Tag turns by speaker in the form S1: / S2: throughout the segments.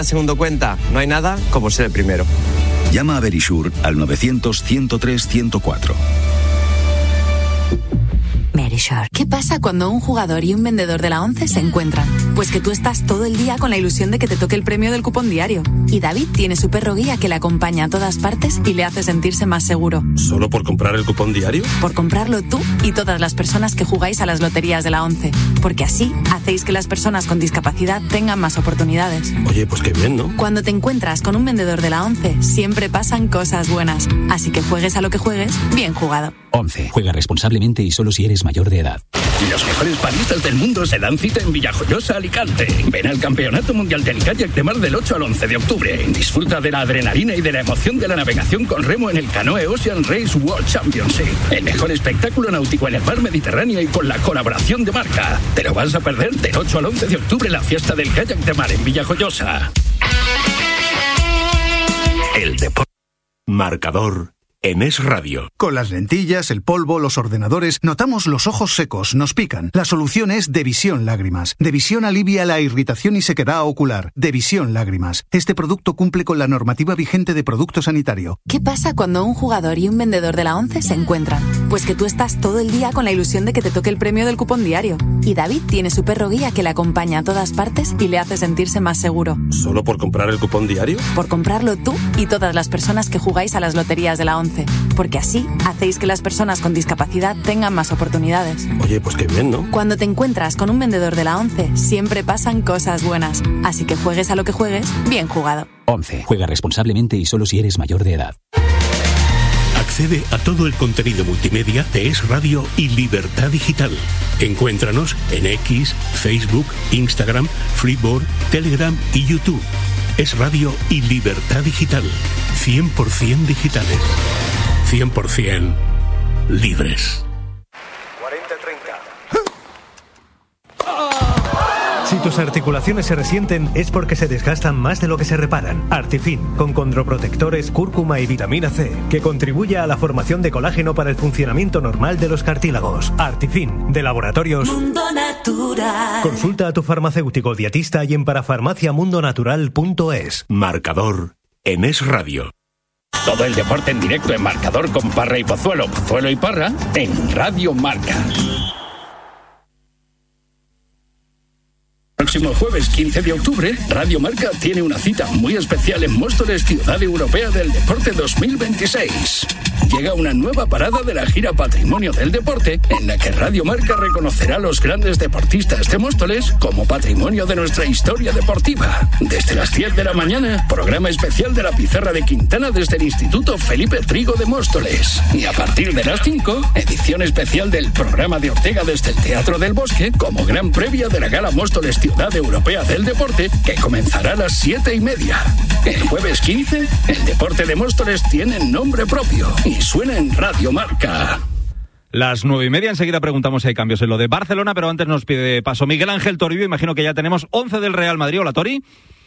S1: Segundo cuenta, no hay nada como ser el primero.
S2: Llama a Verisure al 900-103-104.
S3: Verisure. ¿Qué pasa cuando un jugador y un vendedor de la ONCE se encuentran? Pues que tú estás todo el día con la ilusión de que te toque el premio del cupón diario. Y David tiene su perro guía que le acompaña a todas partes y le hace sentirse más seguro.
S4: ¿Solo por comprar el cupón diario?
S3: Por comprarlo tú y todas las personas que jugáis a las loterías de la ONCE. Porque así hacéis que las personas con discapacidad tengan más oportunidades.
S4: Oye, pues qué bien, ¿no?
S3: Cuando te encuentras con un vendedor de la ONCE, siempre pasan cosas buenas. Así que juegues a lo que juegues, bien jugado.
S5: ONCE. Juega responsablemente y solo si eres mayor de edad.
S6: Los mejores paddistas del mundo se dan cita en Villajoyosa, Alicante. Ven al Campeonato Mundial de Kayak de Mar del 8 al 11 de octubre. Disfruta de la adrenalina y de la emoción de la navegación con remo en el Canoe Ocean Race World Championship. El mejor espectáculo náutico en el mar Mediterráneo y con la colaboración de Marca. Te lo vas a perder del 8 al 11 de octubre la fiesta del kayak de mar en Villajoyosa.
S7: El deporte. Marcador. En Es Radio.
S8: Con las lentillas, el polvo, los ordenadores, notamos los ojos secos, nos pican. La solución es Devisión Lágrimas. Devisión alivia la irritación y sequedad ocular. Devisión Lágrimas. Este producto cumple con la normativa vigente de producto sanitario.
S3: ¿Qué pasa cuando un jugador y un vendedor de la ONCE se encuentran? Pues que tú estás todo el día con la ilusión de que te toque el premio del cupón diario. Y David tiene su perro guía que le acompaña a todas partes y le hace sentirse más seguro.
S4: ¿Solo por comprar el cupón diario?
S3: Por comprarlo tú y todas las personas que jugáis a las loterías de la ONCE. Porque así hacéis que las personas con discapacidad tengan más oportunidades.
S4: Oye, pues qué bien, ¿no?
S3: Cuando te encuentras con un vendedor de la ONCE, siempre pasan cosas buenas. Así que juegues a lo que juegues, bien jugado.
S5: ONCE. Juega responsablemente y solo si eres mayor de edad.
S7: Accede a todo el contenido multimedia de Es Radio y Libertad Digital. Encuéntranos en X, Facebook, Instagram, Freeboard, Telegram y YouTube. Es Radio y Libertad Digital. 100% digitales. 100% libres.
S9: 40-30. Si tus articulaciones se resienten es porque se desgastan más de lo que se reparan. Artifin, con condroprotectores, cúrcuma y vitamina C, que contribuye a la formación de colágeno para el funcionamiento normal de los cartílagos. Artifin, de Laboratorios
S10: Mundo Natural.
S9: Consulta a tu farmacéutico dietista y en parafarmaciamundonatural.es.
S7: Marcador en Es Radio.
S6: Todo el deporte en directo en Marcador con Parra y Pozuelo, Pozuelo y Parra en Radio Marca. Próximo jueves 15 de octubre, Radio Marca tiene una cita muy especial en Móstoles, Ciudad Europea del Deporte 2026. Llega una nueva parada de la gira Patrimonio del Deporte, en la que Radio Marca reconocerá a los grandes deportistas de Móstoles como patrimonio de nuestra historia deportiva. Desde las 10 de la mañana, programa especial de la Pizarra de Quintana desde el Instituto Felipe Trigo de Móstoles. Y a partir de las 5, edición especial del programa de Ortega desde el Teatro del Bosque, como gran previa de la Gala Móstoles Ciudad Europea del Deporte, que comenzará a las 7:30. El jueves 15, el deporte de Móstoles tiene nombre propio y suena en Radio Marca.
S11: Las 9:30, enseguida preguntamos si hay cambios en lo de Barcelona, pero antes nos pide paso Miguel Ángel Toribio. Imagino que ya tenemos 11 del Real Madrid. Hola, Tori.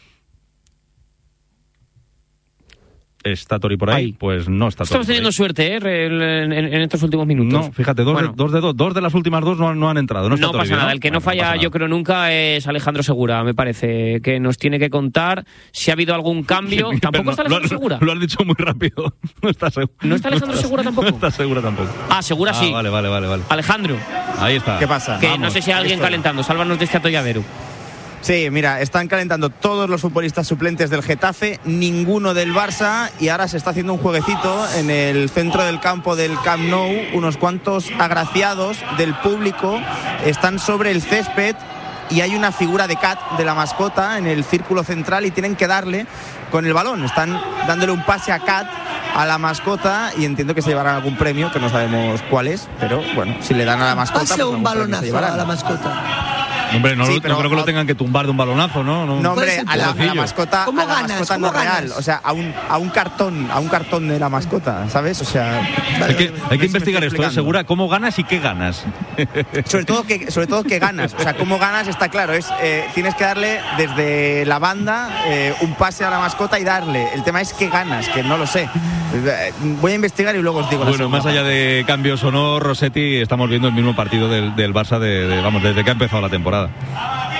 S11: ¿Está Tori por ahí? Pues no está Tori.
S12: Estamos teniendo suerte, en estos últimos minutos.
S11: No, fíjate, dos de las últimas dos no han entrado. No
S12: pasa nada, el que no falla yo creo nunca es Alejandro Segura, me parece, que nos tiene que contar si ha habido algún cambio. ¿Tampoco está Alejandro Segura?
S11: Lo has dicho muy rápido. No está seguro.
S12: ¿No está Alejandro Segura tampoco?
S11: No está Segura tampoco.
S12: Ah, Segura sí.
S11: Vale.
S12: Alejandro.
S11: Ahí está.
S13: ¿Qué pasa?
S12: Que no sé si hay alguien calentando, sálvanos de este atolladero.
S13: Sí, mira, están calentando todos los futbolistas suplentes del Getafe, ninguno del Barça, y ahora se está haciendo un jueguecito en el centro del campo del Camp Nou. Unos cuantos agraciados del público están sobre el césped y hay una figura de Cat, de la mascota, en el círculo central y tienen que darle con el balón. Están dándole un pase a Cat, a la mascota, y entiendo que se llevarán algún premio, que no sabemos cuál es, pero bueno, si le dan a la mascota...
S14: Pase
S13: pues
S14: un balonazo a la mascota.
S11: Hombre, no creo que lo tengan que tumbar de un balonazo, ¿no?
S13: No, hombre, a la mascota,
S14: ¿Cómo
S13: a la
S14: ganas?
S13: mascota
S14: ¿Cómo
S13: no
S14: ganas?
S13: real, o sea, a un cartón de la mascota, ¿sabes? O sea,
S11: hay que investigar esto, Segura, ¿cómo ganas y qué ganas?
S13: Sobre todo que ganas, o sea, cómo ganas está claro, tienes que darle desde la banda un pase a la mascota y darle. El tema es qué ganas, que no lo sé. Voy a investigar y luego os digo.
S11: Bueno, más allá de cambios o no, Rossetti, estamos viendo el mismo partido del Barça desde que ha empezado la temporada.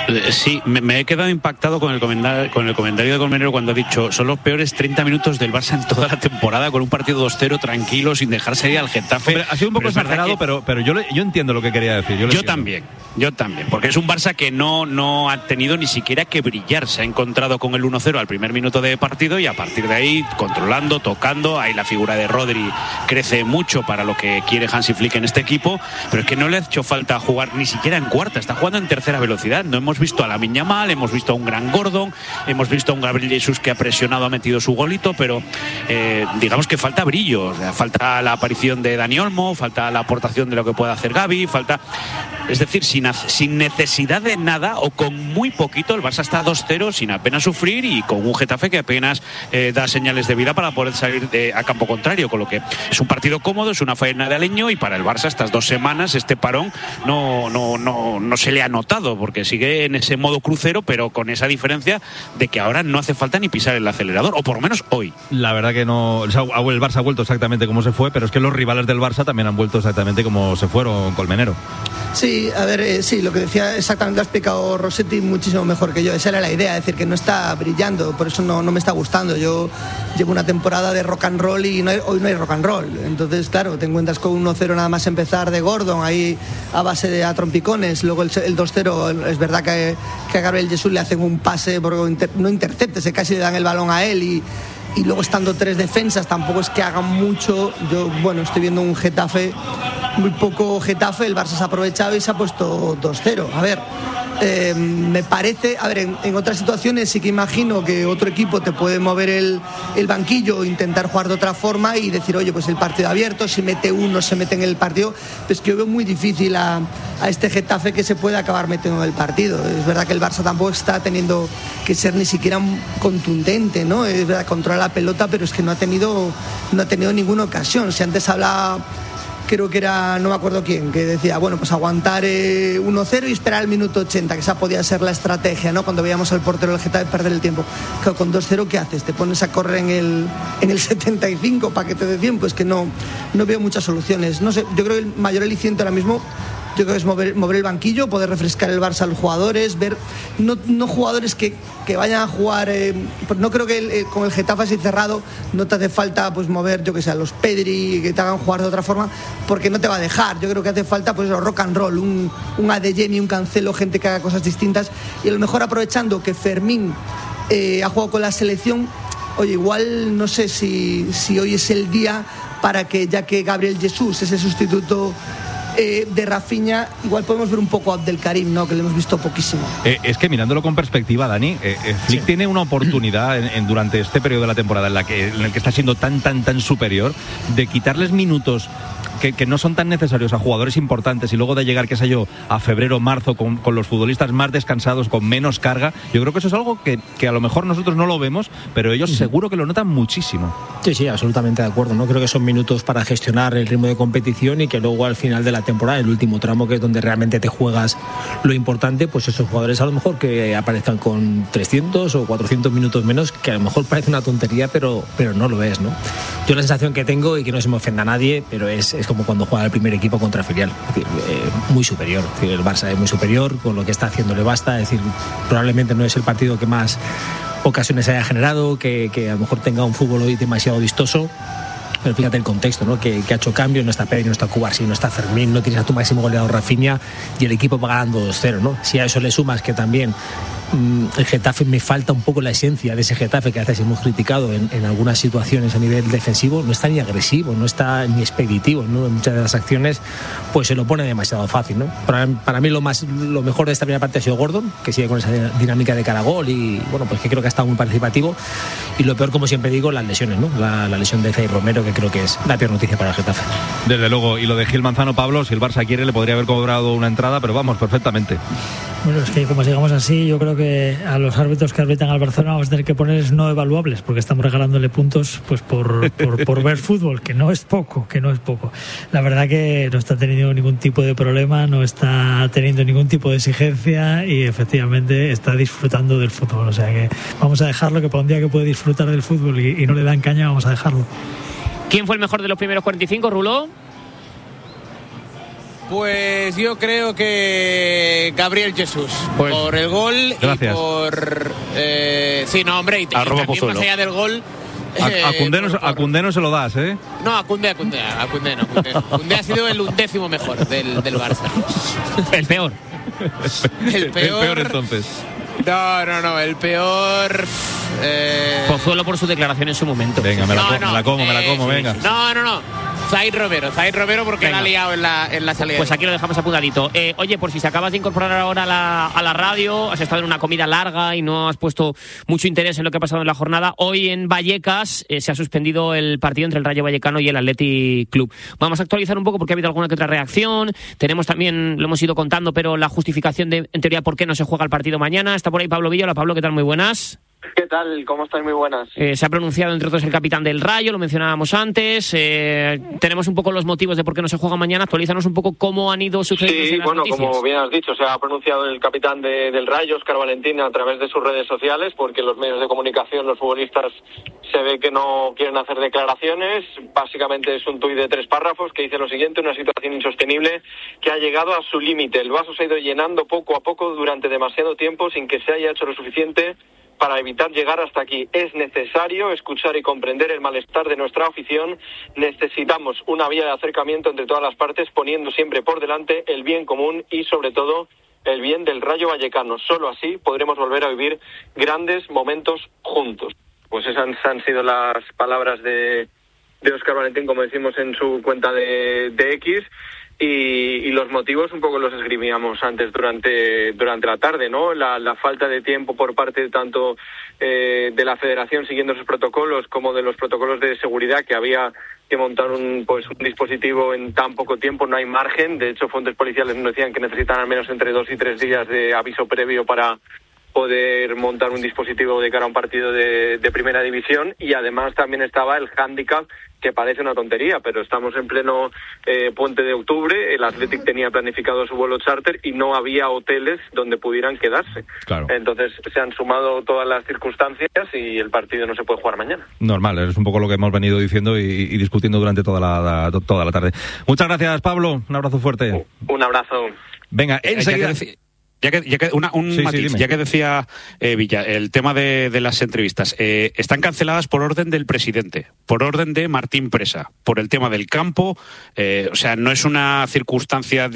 S15: Sí, me he quedado impactado con el comentario de Colmenero cuando ha dicho son los peores 30 minutos del Barça en toda la temporada, con un partido 2-0 tranquilo, sin dejar salir al Getafe.
S11: Hombre, ha sido un poco exagerado, pero yo entiendo lo que quería decir. Yo también, porque es un Barça que no ha tenido ni siquiera que brillar. Se ha encontrado con el 1-0 al primer minuto de partido y a partir de ahí, controlando, tocando. Ahí la figura de Rodri crece mucho para lo que quiere Hansi Flick en este equipo, pero es que no le ha hecho falta jugar ni siquiera en cuarta, está jugando en tercera velocidad. No hemos visto a Lamine Yamal, hemos visto a un gran Gordon, hemos visto a un Gabriel Jesús que ha presionado, ha metido su golito, pero digamos que falta brillo, o sea, falta la aparición de Dani Olmo, falta la aportación de lo que pueda hacer Gavi, es decir, sin necesidad de nada o con muy poquito, el Barça está 2-0 sin apenas sufrir y con un Getafe que apenas da señales de vida para poder salir a campo contrario, con lo que es un partido cómodo, es una faena de Aleño y para el Barça estas 2 semanas, este parón no se le ha notado porque sigue en ese modo crucero, pero con esa diferencia de que ahora no hace falta ni pisar el acelerador, o por lo menos hoy. La verdad que no, el Barça ha vuelto exactamente como se fue, pero es que los rivales del Barça también han vuelto exactamente como se fueron, Colmenero.
S14: Sí, a ver, sí, lo que decía exactamente lo ha explicado Rossetti muchísimo mejor que yo. Esa era la idea, es decir, que no está brillando, por eso no me está gustando. Yo llevo una temporada de rock and roll y hoy no hay rock and roll. Entonces, claro, te encuentras con 1-0 nada más empezar de Gordon, ahí a base de trompicones. Luego el 2-0, es verdad que a Gabriel Jesús le hacen un pase, porque no intercepte, se casi le dan el balón a él y luego estando 3 defensas tampoco es que hagan mucho. Yo, estoy viendo un Getafe, muy poco Getafe, el Barça se ha aprovechado y se ha puesto 2-0. A ver, me parece, en otras situaciones sí que imagino que otro equipo te puede mover el banquillo, intentar jugar de otra forma y decir, oye, pues el partido abierto, si mete uno, se mete en el partido. Pues que yo veo muy difícil a este Getafe que se pueda acabar metiendo en el partido. Es verdad que el Barça tampoco está teniendo que ser ni siquiera contundente, ¿no? Es verdad, controla la pelota, pero es que no ha tenido ninguna ocasión. Si antes hablaba, creo que era, no me acuerdo quién, que decía, pues aguantar 1-0 y esperar el minuto 80, que esa podía ser la estrategia, ¿no? Cuando veíamos al portero del Getafe perder el tiempo. Claro, con 2-0, ¿qué haces? ¿Te pones a correr en el 75 para que te dé tiempo? Es que no veo muchas soluciones. No sé, yo creo que el mayor aliciente ahora mismo, yo creo que es mover el banquillo, poder refrescar el Barça a los jugadores, ver no jugadores que vayan a jugar, no creo que con el Getafe así cerrado no te hace falta mover, yo que sé, a los Pedri, que te hagan jugar de otra forma, porque no te va a dejar. Yo creo que hace falta rock and roll, un Adeyemi, un Cancelo, gente que haga cosas distintas, y a lo mejor aprovechando que Fermín ha jugado con la selección, oye, igual no sé si hoy es el día para que, ya que Gabriel Jesús es el sustituto de Rafinha, igual podemos ver un poco a Abdelkarim, ¿no? Que le hemos visto poquísimo. Es que mirándolo con perspectiva, Dani, Flick tiene una oportunidad durante este periodo de la temporada en el que está siendo tan superior, de quitarles minutos que no son tan necesarios a jugadores importantes y luego de llegar, qué sé yo, a febrero, marzo con los futbolistas más descansados, con menos carga. Yo creo que eso es algo que a lo mejor nosotros no lo vemos, pero ellos seguro que lo notan muchísimo. Sí, absolutamente de acuerdo, ¿no? Creo que son minutos para gestionar el ritmo de competición y que luego al final de la temporada, el último tramo, que es donde realmente te juegas lo importante, pues esos jugadores a lo mejor que aparezcan con 300 o 400 minutos menos, que a lo mejor parece una tontería, pero no lo es, ¿no? Yo la sensación que tengo, y que no se me ofenda a nadie, pero es como cuando juega el primer equipo contra el filial, es decir, muy superior. Es decir, el Barça es muy superior, con lo que está haciendo le basta. Es decir, probablemente no es el partido que más ocasiones haya generado, que a lo mejor tenga un fútbol hoy demasiado vistoso, pero fíjate el contexto, ¿no? Que ha hecho cambio, no está Pedri, no está Cubarsí, no está Fermín, no tienes a tu máximo goleador Rafinha y el equipo va ganando 2-0, ¿no? Si a eso le sumas que también el Getafe, me falta un poco la esencia de ese Getafe que a veces hemos criticado en algunas situaciones a nivel defensivo, no está ni agresivo, no está ni expeditivo, ¿no? En muchas de las acciones pues se lo pone demasiado fácil, ¿no? Para mí lo mejor de esta primera parte ha sido Gordon, que sigue con esa dinámica de cara a gol y pues que creo que ha estado muy participativo, y lo peor, como siempre digo, las lesiones, ¿no? La lesión de Zay Romero, que creo que es la peor noticia para el Getafe. Desde luego, y lo de Gil Manzano, Pablo, si el Barça quiere le podría haber cobrado una entrada, pero vamos, perfectamente.
S16: Bueno, es que como sigamos así, yo creo que a los árbitros que arbitran al Barcelona vamos a tener que ponerles no evaluables, porque estamos regalándole puntos pues por ver fútbol, que no es poco. La verdad que no está teniendo ningún tipo de problema, no está teniendo ningún tipo de exigencia y efectivamente está disfrutando del fútbol. O sea que vamos a dejarlo, que para un día que puede disfrutar del fútbol y no le dan caña, vamos a dejarlo.
S12: ¿Quién fue el mejor de los primeros 45, Ruló?
S17: Pues yo creo que Gabriel Jesús, pues, por el gol.
S18: Gracias.
S17: Y por... sí, no, hombre, y también más allá del gol...
S18: A Koundé no se lo das, ¿eh?
S17: No, a Koundé no. Koundé ha sido el 11º mejor del Barça.
S12: El peor.
S17: El peor
S18: entonces.
S17: No, el peor...
S12: Pozuelo por su declaración en su momento.
S18: Venga, me la como, venga.
S17: No. Zaid Romero porque la ha liado en la salida.
S12: Pues aquí lo dejamos apuntadito. Oye, por si se acabas de incorporar ahora a la radio, has estado en una comida larga y no has puesto mucho interés en lo que ha pasado en la jornada. Hoy en Vallecas se ha suspendido el partido entre el Rayo Vallecano y el Athletic Club. Vamos a actualizar un poco porque ha habido alguna que otra reacción. Tenemos también, lo hemos ido contando, pero la justificación de, en teoría, por qué no se juega el partido mañana. Está por ahí Pablo Villa. Hola, Pablo, ¿qué tal? Muy buenas.
S19: ¿Qué tal? ¿Cómo estáis? Muy buenas.
S12: Se ha pronunciado, entre otros, el capitán del Rayo, lo mencionábamos antes. Tenemos un poco los motivos de por qué no se juega mañana. Actualízanos un poco cómo han ido sucediendo.
S19: Sí, bueno, noticias. Como bien has dicho, se ha pronunciado el capitán del Rayo, Óscar Valentín, a través de sus redes sociales, porque los medios de comunicación, los futbolistas, se ve que no quieren hacer declaraciones. Básicamente es un tuit de 3 párrafos que dice lo siguiente: una situación insostenible que ha llegado a su límite. El vaso se ha ido llenando poco a poco durante demasiado tiempo sin que se haya hecho lo suficiente para evitar llegar hasta aquí. Es necesario escuchar y comprender el malestar de nuestra afición. Necesitamos una vía de acercamiento entre todas las partes, poniendo siempre por delante el bien común y, sobre todo, el bien del Rayo Vallecano. Solo así podremos volver a vivir grandes momentos juntos. Pues esas han sido las palabras de Óscar Valentín, como decimos en su cuenta de X. Y los motivos un poco los esgrimíamos antes durante la tarde, ¿no? La falta de tiempo por parte tanto de la Federación siguiendo sus protocolos como de los protocolos de seguridad, que había que montar un dispositivo en tan poco tiempo. No hay margen. De hecho, fuentes policiales nos decían que necesitan al menos entre 2 y 3 días de aviso previo para poder montar un dispositivo de cara a un partido de primera división. Y además también estaba el hándicap, que parece una tontería, pero estamos en pleno puente de octubre. El Athletic tenía planificado su vuelo charter y no había hoteles donde pudieran quedarse. Claro. Entonces se han sumado todas las circunstancias y el partido no se puede jugar mañana.
S18: Normal, es un poco lo que hemos venido diciendo y discutiendo durante toda la tarde. Muchas gracias, Pablo. Un abrazo fuerte.
S19: Un abrazo.
S18: Venga, enseguida...
S11: Ya que decía Villa, el tema de las entrevistas, están canceladas por orden del presidente, por orden de Martín Presa, por el tema del campo. O sea, no es una circunstancia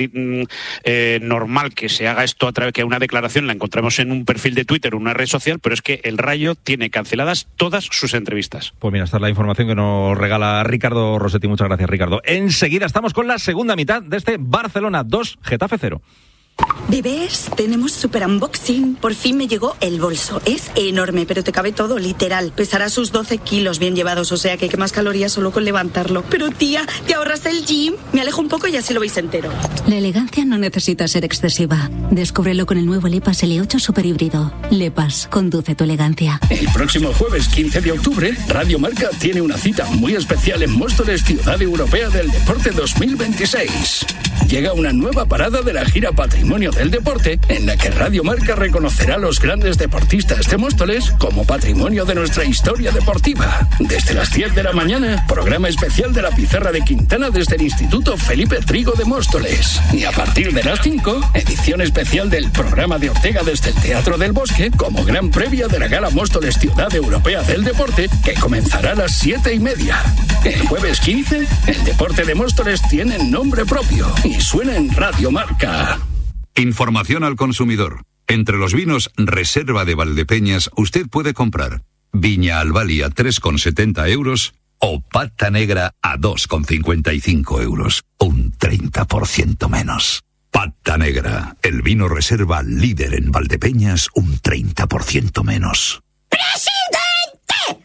S11: normal que se haga esto a través que una declaración la encontramos en un perfil de Twitter, una red social, pero es que el Rayo tiene canceladas todas sus entrevistas.
S18: Pues mira, esta es la información que nos regala Ricardo Rossetti. Muchas gracias, Ricardo. Enseguida estamos con la segunda mitad de este Barcelona 2, Getafe 0.
S20: Bebés, tenemos super unboxing. Por fin me llegó el bolso. Es enorme, pero te cabe todo, literal. Pesará sus 12 kilos bien llevados, o sea que quemas calorías solo con levantarlo. Pero tía, ¿te ahorras el gym? Me alejo un poco y así lo veis entero.
S21: La elegancia no necesita ser excesiva. Descúbrelo con el nuevo Lepas L8 Super Híbrido. Lepas, conduce tu elegancia.
S6: El próximo jueves 15 de octubre, Radio Marca tiene una cita muy especial en Móstoles, Ciudad Europea del Deporte 2026. Llega una nueva parada de la gira Patrimonio del Deporte, en la que Radio Marca reconocerá a los grandes deportistas de Móstoles como patrimonio de nuestra historia deportiva. Desde las 10 de la mañana, programa especial de la Pizarra de Quintana desde el Instituto Felipe Trigo de Móstoles. Y a partir de las 5, edición especial del programa de Ortega desde el Teatro del Bosque, como gran previa de la Gala Móstoles Ciudad Europea del Deporte, que comenzará a las 7:30. El jueves 15, el deporte de Móstoles tiene nombre propio y suena en Radio Marca.
S22: Información al consumidor. Entre los vinos Reserva de Valdepeñas usted puede comprar Viña Albali a 3,70 euros o Pata Negra a 2,55 euros. Un 30% menos. Pata Negra, el vino Reserva líder en Valdepeñas, un 30% menos.
S23: ¡Presidente!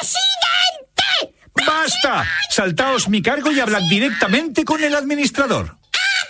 S23: ¡Basta! Saltaos mi cargo y hablad directamente con el administrador.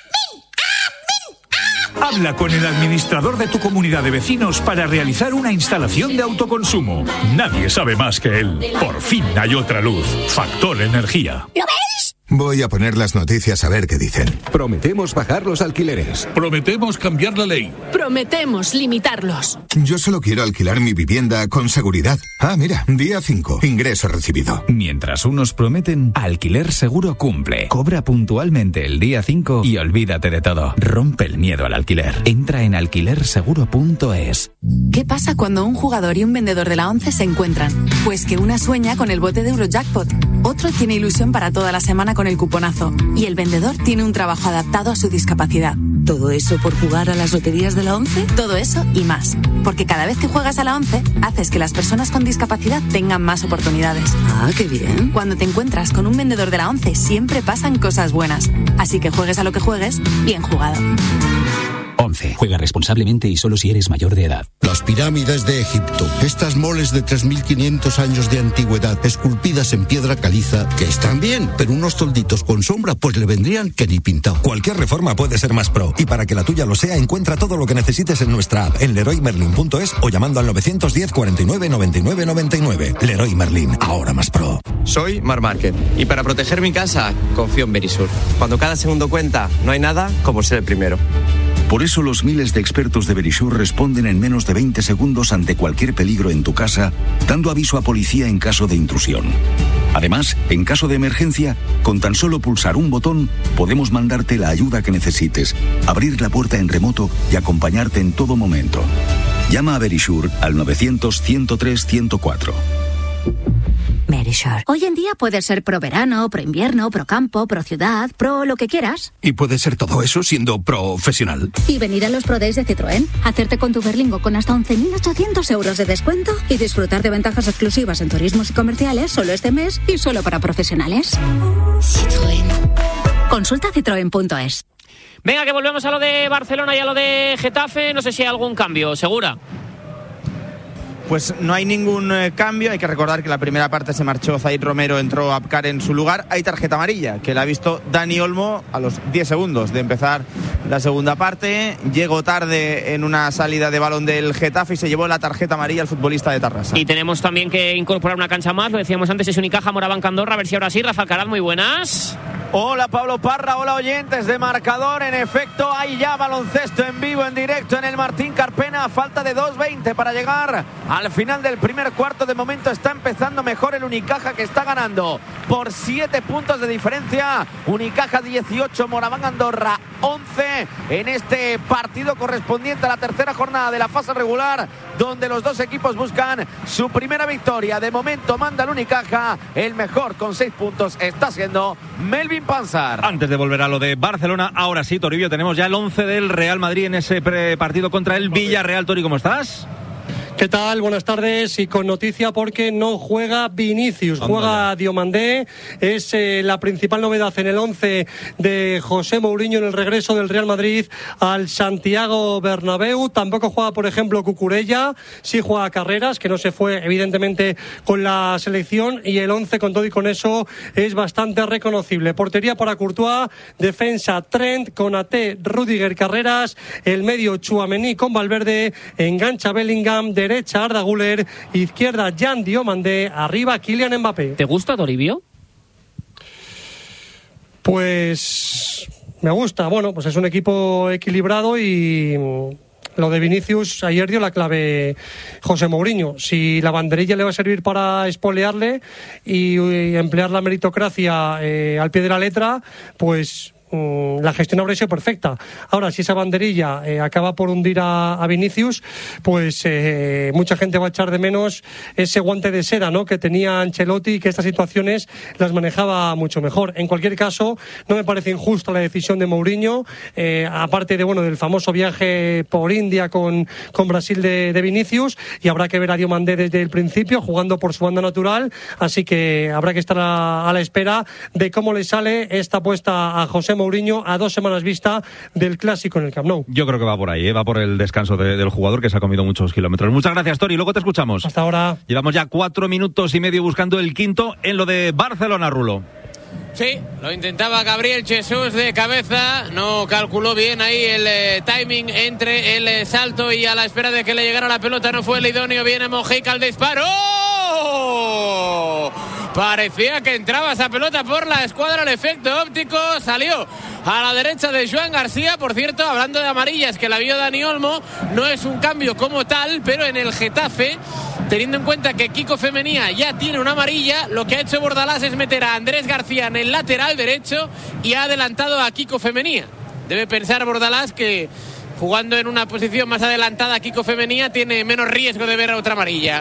S23: Habla con el administrador de tu comunidad de vecinos para realizar una instalación de autoconsumo. Nadie sabe más que él. Por fin hay otra luz. Factor Energía. ¿Lo veis?
S1: Voy a poner las noticias a ver qué dicen.
S2: Prometemos bajar los alquileres.
S8: Prometemos cambiar la ley.
S24: Prometemos limitarlos.
S1: Yo solo quiero alquilar mi vivienda con seguridad. Ah, mira, día 5, ingreso recibido.
S25: Mientras unos prometen, Alquiler Seguro cumple. Cobra puntualmente el día 5 y olvídate de todo. Rompe el miedo al alquiler. Entra en alquilerseguro.es.
S3: ¿Qué pasa cuando un jugador y un vendedor de la 11 se encuentran? Pues que una sueña con el bote de Eurojackpot, otro tiene ilusión para toda la semana con el cuponazo y el vendedor tiene un trabajo adaptado a su discapacidad.
S10: ¿Todo eso por jugar a las loterías de la 11?
S3: Todo eso y más. Porque cada vez que juegas a la 11, haces que las personas con discapacidad tengan más oportunidades.
S10: Ah, qué bien.
S3: Cuando te encuentras con un vendedor de la 11, siempre pasan cosas buenas. Así que juegues a lo que juegues, bien jugado.
S5: 11. Juega responsablemente y solo si eres mayor de edad.
S26: Las pirámides de Egipto. Estas moles de 3.500 años de antigüedad, esculpidas en piedra caliza, que están bien, pero unos tolditos con sombra, pues le vendrían que ni pintado.
S27: Cualquier reforma puede ser más pro. Y para que la tuya lo sea, encuentra todo lo que necesites en nuestra app, en leroymerlin.es o llamando al 910 49 99 99. Leroy Merlin, ahora más pro.
S28: Soy Mar Márquez y para proteger mi casa, confío en Verisur. Cuando cada segundo cuenta, no hay nada como ser el primero.
S22: Por eso los miles de expertos de Verisur responden en menos de 20 segundos ante cualquier peligro en tu casa, dando aviso a policía en caso de intrusión. Además, en caso de emergencia, con tan solo pulsar un botón, podemos mandarte la ayuda que necesites, abrir la puerta en remoto y acompañarte en todo momento. Llama a Verisur al 900-103-104.
S21: Verisur. Hoy en día puedes ser pro verano, pro invierno, pro campo, pro ciudad, pro lo que quieras.
S2: Y puede ser todo eso siendo profesional.
S21: Y venir a los Pro Days de Citroën, hacerte con tu Berlingo con hasta 11.800 euros de descuento y disfrutar de ventajas exclusivas en turismos y comerciales solo este mes y solo para profesionales. Citroën. Consulta citroen.es.
S12: Venga, que volvemos a lo de Barcelona y a lo de Getafe. No sé si hay algún cambio, ¿segura?
S13: Pues no hay ningún cambio. Hay que recordar que la primera parte se marchó Zaid Romero, entró Abkar en su lugar. Hay tarjeta amarilla que la ha visto Dani Olmo a los 10 segundos de empezar la segunda parte. Llegó tarde en una salida de balón del Getafe y se llevó la tarjeta amarilla al futbolista de Tarrasa.
S12: Y tenemos también que incorporar una cancha más. Lo decíamos antes, es Unicaja Moraván Andorra. A ver si ahora sí. Rafa Alcaraz, muy buenas.
S29: Hola Pablo Parra, hola oyentes de Marcador. En efecto, hay ya baloncesto en vivo, en directo en el Martín Carpena, a falta de 2:20 para llegar al final del primer cuarto. De momento está empezando mejor el Unicaja, que está ganando por 7 puntos de diferencia. Unicaja 18, Moraván Andorra 11 en este partido correspondiente a la tercera jornada de la fase regular, donde los dos equipos buscan su primera victoria. De momento manda el Unicaja, el mejor con 6 puntos está siendo Melvin Panzar.
S18: Antes de volver a lo de Barcelona, ahora sí, Toribio, tenemos ya el 11 del Real Madrid en ese partido contra el Villarreal. Tori, ¿cómo estás?
S30: ¿Qué tal? Buenas tardes, y con noticia porque no juega Vinicius, juega Diomandé. Es la principal novedad en el 11 de José Mourinho en el regreso del Real Madrid al Santiago Bernabéu. Tampoco juega, por ejemplo, Cucurella, sí juega Carreras, que no se fue evidentemente con la selección, y el 11 con todo y con eso es bastante reconocible. Portería para Courtois, defensa Trent, Konaté, Rüdiger, Carreras, el medio Tchouaméni con Valverde, engancha Bellingham, derecha Arda Güler, izquierda Jan Diomandé, arriba Kylian Mbappé.
S12: ¿Te gusta, Toribio?
S30: Pues me gusta. Bueno, pues es un equipo equilibrado y lo de Vinicius ayer dio la clave José Mourinho. Si la banderilla le va a servir para espolearle y emplear la meritocracia al pie de la letra, pues la gestión habría sido perfecta. Ahora, si esa banderilla acaba por hundir a Vinicius, pues mucha gente va a echar de menos ese guante de seda, ¿no?, que tenía Ancelotti, y que estas situaciones las manejaba mucho mejor. En cualquier caso, no me parece injusta la decisión de Mourinho, aparte de del famoso viaje por India con Brasil de Vinicius, y habrá que ver a Diomandé desde el principio jugando por su banda natural, así que habrá que estar a la espera de cómo le sale esta apuesta a José Mourinho a 2 semanas vista del clásico en el Camp Nou.
S18: Yo creo que va por ahí, va por el descanso del jugador, que se ha comido muchos kilómetros. Muchas gracias, Tori, luego te escuchamos.
S30: Hasta ahora.
S18: Llevamos ya 4 minutos y medio buscando el quinto en lo de Barcelona, Rulo.
S17: Sí, lo intentaba Gabriel Jesús de cabeza, no calculó bien ahí el timing entre el salto y a la espera de que le llegara la pelota no fue el idóneo. Viene Mojica al disparo. Parecía que entraba esa pelota por la escuadra, el efecto óptico, salió a la derecha de Joan García. Por cierto, hablando de amarillas que la vio Dani Olmo, no es un cambio como tal, pero en el Getafe, teniendo en cuenta que Kiko Femenía ya tiene una amarilla, lo que ha hecho Bordalás es meter a Andrés García en el lateral derecho y ha adelantado a Kiko Femenía. Debe pensar Bordalás que jugando en una posición más adelantada Kiko Femenía tiene menos riesgo de ver a otra amarilla.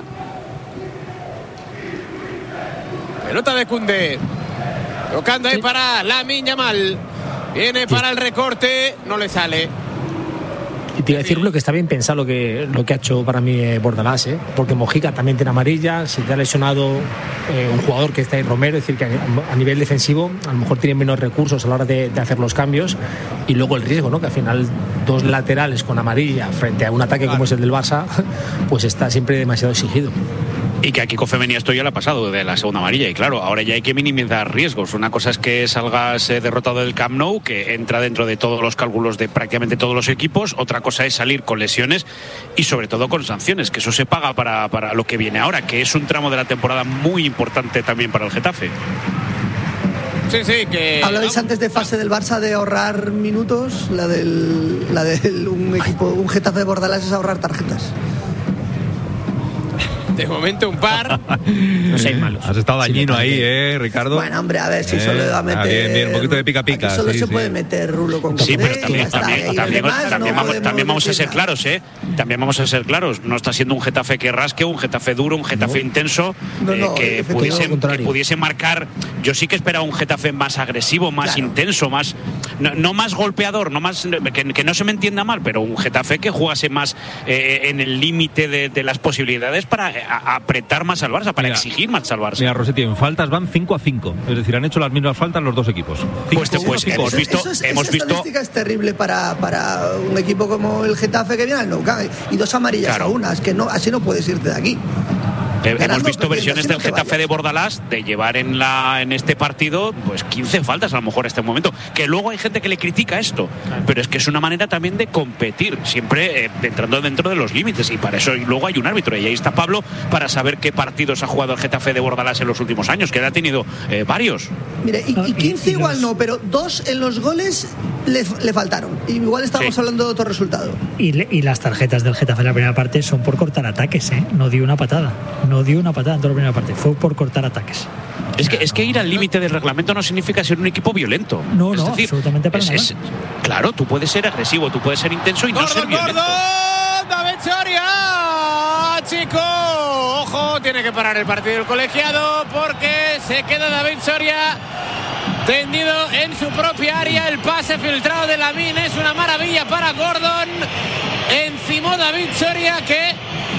S17: Pelota de Koundé, tocando ahí para Lamine Yamal, viene para el recorte, no le sale.
S4: Y te iba a decir lo que está bien pensado lo que ha hecho para mí Bordalás, porque Mojica también tiene amarilla, se te ha lesionado un jugador que está ahí, Romero, es decir, que a nivel defensivo a lo mejor tiene menos recursos a la hora de hacer los cambios, y luego el riesgo, ¿no? Que al final dos laterales con amarilla frente a un ataque como es el del Barça, pues está siempre demasiado exigido.
S7: Y que a Kiko Femenía esto ya le ha pasado de la segunda amarilla, y claro, ahora ya hay que minimizar riesgos. Una cosa es que salgas derrotado del Camp Nou, que entra dentro de todos los cálculos de prácticamente todos los equipos. Otra cosa es salir con lesiones y sobre todo con sanciones, que eso se paga para lo que viene ahora, que es un tramo de la temporada muy importante también para el Getafe.
S17: Sí, que...
S8: Hablabais antes de fase del Barça de ahorrar minutos, la del un Getafe de Bordalás es ahorrar tarjetas.
S17: De momento un par.
S12: No seis malos.
S18: Has estado dañino ahí, Ricardo.
S8: Bueno, hombre, a ver si solo va a meter.
S18: Bien, un poquito de pica-pica.
S8: Solo se puede meter Rulo con
S7: Sí, pero también vamos a ser claros, También vamos a ser claros. No está siendo un Getafe que rasque, un Getafe duro, un Getafe intenso, que pudiese marcar. Yo sí que esperaba un Getafe más agresivo, más intenso, más no más golpeador, no más que no se me entienda mal, pero un Getafe que jugase más en el límite de las posibilidades para apretar más al Barça, para exigir más al Barça.
S18: Mira, Rossetti, en faltas van 5-5, es decir, han hecho las mismas faltas los dos equipos.
S8: Hemos visto. Esa estadística es terrible para un equipo como el Getafe que viene al Nou Camp, y dos amarillas a una, es que no, así no puedes irte de aquí.
S7: Hemos visto versiones del Getafe de Bordalás de llevar en este partido pues 15 faltas a lo mejor en este momento, que luego hay gente que le critica esto, pero es que es una manera también de competir, siempre entrando dentro de los límites, y para eso luego hay un árbitro, y ahí está Pablo para saber qué partidos ha jugado el Getafe de Bordalás en los últimos años, que él ha tenido varios.
S8: Mire, y 15 igual no, pero 2 en los goles le faltaron, igual estamos hablando de otro resultado.
S4: Y las tarjetas del Getafe en la primera parte son por cortar ataques, no dio una patada en toda la primera parte, fue por cortar ataques.
S7: Es que ir al límite del reglamento no significa ser un equipo violento.
S4: No, absolutamente para nada.
S7: Claro, tú puedes ser agresivo, tú puedes ser intenso y no ser violento.
S17: David Soria, chico, ojo, tiene que parar el partido del colegiado porque se queda David Soria tendido en su propia área. El pase filtrado de Lamine es una maravilla para Gordon. Encimó David Soria, que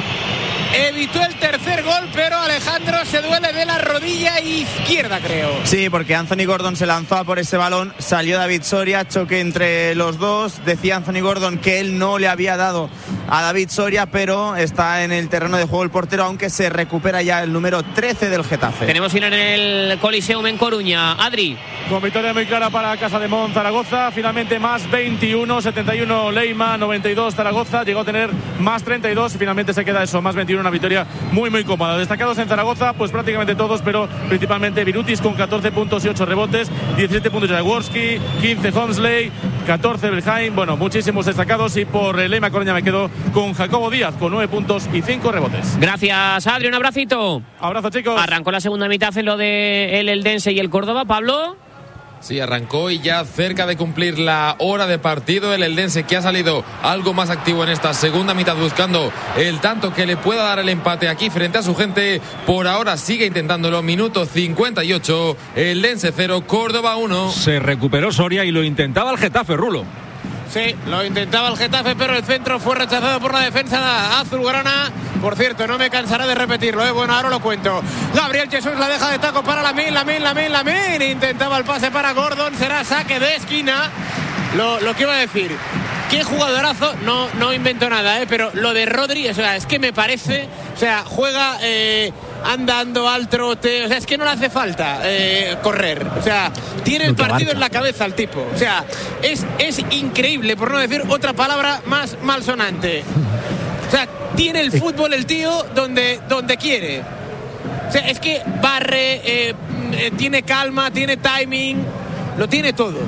S17: evitó el tercer gol, pero Alejandro se duele de la rodilla izquierda, creo.
S13: Sí, porque Anthony Gordon se lanzó por ese balón, salió David Soria, choque entre los dos. Decía Anthony Gordon que él no le había dado a David Soria, pero está en el terreno de juego el portero, aunque se recupera ya el número 13 del Getafe.
S12: Tenemos final en el Coliseum en Coruña. Adri.
S9: Con victoria muy clara para Casa de Mon Zaragoza, finalmente más 21, 71 Leima, 92 Zaragoza, llegó a tener más 32 y finalmente se queda eso, más 21, una victoria muy cómoda. Destacados en Zaragoza, pues prácticamente todos, pero principalmente Virutis con 14 puntos y 8 rebotes, 17 puntos Jaworski, 15 Holmesley, 14 Belheim, bueno, muchísimos destacados, y por Leima Coruña me quedo con Jacobo Díaz con 9 puntos y 5 rebotes.
S12: Gracias, Adri, un abracito.
S9: Abrazo, chicos.
S12: Arrancó la segunda mitad en lo de el Eldense y el Córdoba, Pablo.
S11: Sí, arrancó y ya cerca de cumplir la hora de partido. El Eldense, que ha salido algo más activo en esta segunda mitad, buscando el tanto que le pueda dar el empate aquí frente a su gente. Por ahora sigue intentándolo. Minuto 58, Eldense 0, Córdoba 1.
S18: Se recuperó Soria y lo intentaba el Getafe, Rulo.
S17: Sí, lo intentaba el Getafe, pero el centro fue rechazado por la defensa azulgrana. Por cierto, no me cansaré de repetirlo, Bueno, ahora lo cuento. Gabriel Jesús la deja de taco para Lamine. Intentaba el pase para Gordon. Será saque de esquina. Lo que iba a decir, qué jugadorazo. No invento nada, pero lo de Rodri, o sea, es que me parece, o sea, juega andando al trote, o sea, es que no le hace falta correr, o sea, tiene el partido en la cabeza el tipo, o sea, es increíble, por no decir otra palabra más malsonante. O sea, tiene el fútbol el tío donde quiere. O sea, es que barre, tiene calma, tiene timing, lo tiene todo.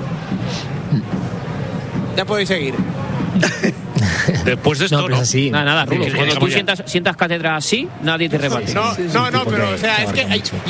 S17: Ya podéis seguir.
S7: Después de esto,
S12: no. Así. Nada, Rulo. Cuando tú sientas cátedra así, nadie te rebate.
S17: No, pero o sea, es que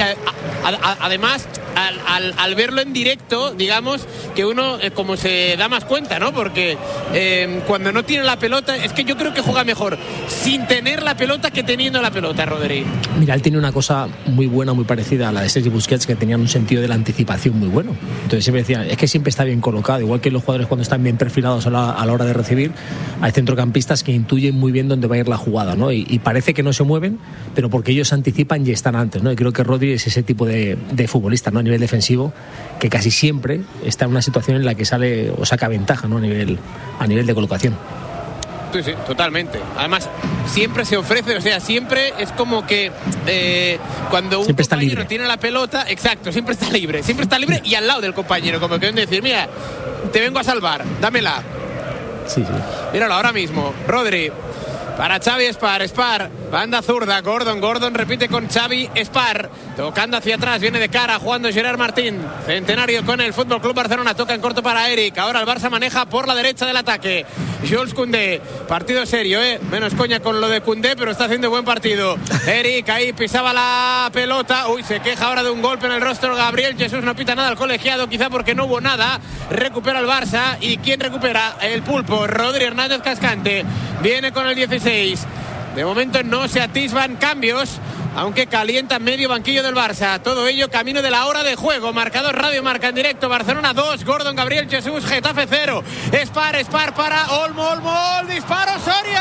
S17: además, al verlo en directo, digamos que uno como se da más cuenta, ¿no? Porque cuando no tiene la pelota, es que yo creo que juega mejor sin tener la pelota que teniendo la pelota, Rodri.
S4: Mira, él tiene una cosa muy buena, muy parecida a la de Sergi Busquets, que tenían un sentido de la anticipación muy bueno. Entonces siempre decían, es que siempre está bien colocado, igual que los jugadores cuando están bien perfilados a la hora de recibir, hay centrocampistas que intuyen muy bien dónde va a ir la jugada, ¿no? Y parece que no se mueven, pero porque ellos anticipan y están antes, ¿no? Y creo que Rodri es ese tipo de futbolista, ¿no? A nivel defensivo, que casi siempre está en una situación en la que sale o saca ventaja, ¿no? A nivel de colocación.
S17: Sí, totalmente. Además, siempre se ofrece, o sea, siempre es como que cuando un
S4: siempre
S17: compañero tiene la pelota, exacto, siempre está libre y al lado del compañero, como que ven decir, mira, te vengo a salvar, dámela.
S4: Sí.
S17: Míralo ahora mismo, Rodri. Para Xavi Spar, banda zurda, Gordon repite con Xavi Spar, tocando hacia atrás, viene de cara, jugando Gerard Martín, Centenario con el Fútbol Club Barcelona, toca en corto para Eric, ahora el Barça maneja por la derecha del ataque, Jules Koundé, partido serio, menos coña con lo de Koundé, pero está haciendo buen partido, Eric ahí pisaba la pelota, se queja ahora de un golpe en el rostro, Gabriel Jesús no pita nada al colegiado, quizá porque no hubo nada, recupera el Barça, y ¿quién recupera? El Pulpo, Rodri Hernández Cascante, viene con el 16. De momento no se atisban cambios, aunque calienta medio banquillo del Barça. Todo ello camino de la hora de juego. Marcador Radio Marca en directo. Barcelona 2, Gordon, Gabriel Jesús, Getafe 0. Spar para Olmo, disparo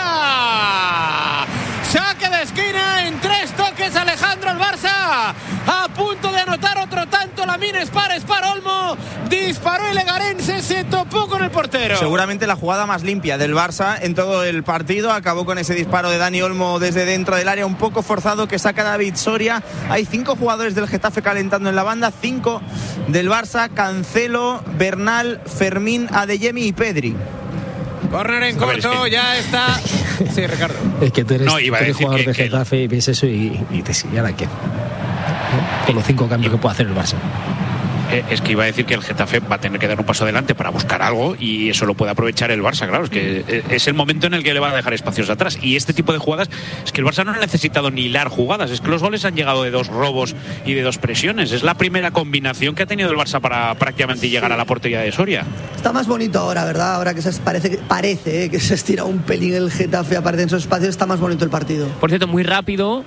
S17: Soria. Saque de esquina en 3 toques, Alejandro, el Barça a punto de anotar otro tanto. Lamine Spar Olmo disparó y Legarense se topó con el portero.
S13: Seguramente la jugada más limpia del Barça en todo el partido. Acabó con ese disparo de Dani Olmo desde dentro del área, un poco forzado, que saca David Soria. Hay 5 jugadores del Getafe calentando en la banda, 5 del Barça: Cancelo, Bernal, Fermín, Adeyemi y Pedri.
S17: Corner en corto, ya está. Sí, Ricardo.
S4: Es que tú eres jugador de Getafe y ves eso y te sigue. ¿Ahora qué? Con los 5 cambios que puede hacer el Barça.
S7: Es que iba a decir que el Getafe va a tener que dar un paso adelante para buscar algo, y eso lo puede aprovechar el Barça, claro. Es que es el momento en el que le va a dejar espacios atrás, y este tipo de jugadas, es que el Barça no ha necesitado ni hilar jugadas, es que los goles han llegado de 2 robos y de 2 presiones. Es la primera combinación que ha tenido el Barça para prácticamente llegar a la portería de Soria.
S8: Está más bonito ahora, ¿verdad? Ahora que parece que se estira un pelín el Getafe, aparece en esos espacios, está más bonito el partido.
S12: Por cierto, muy rápido,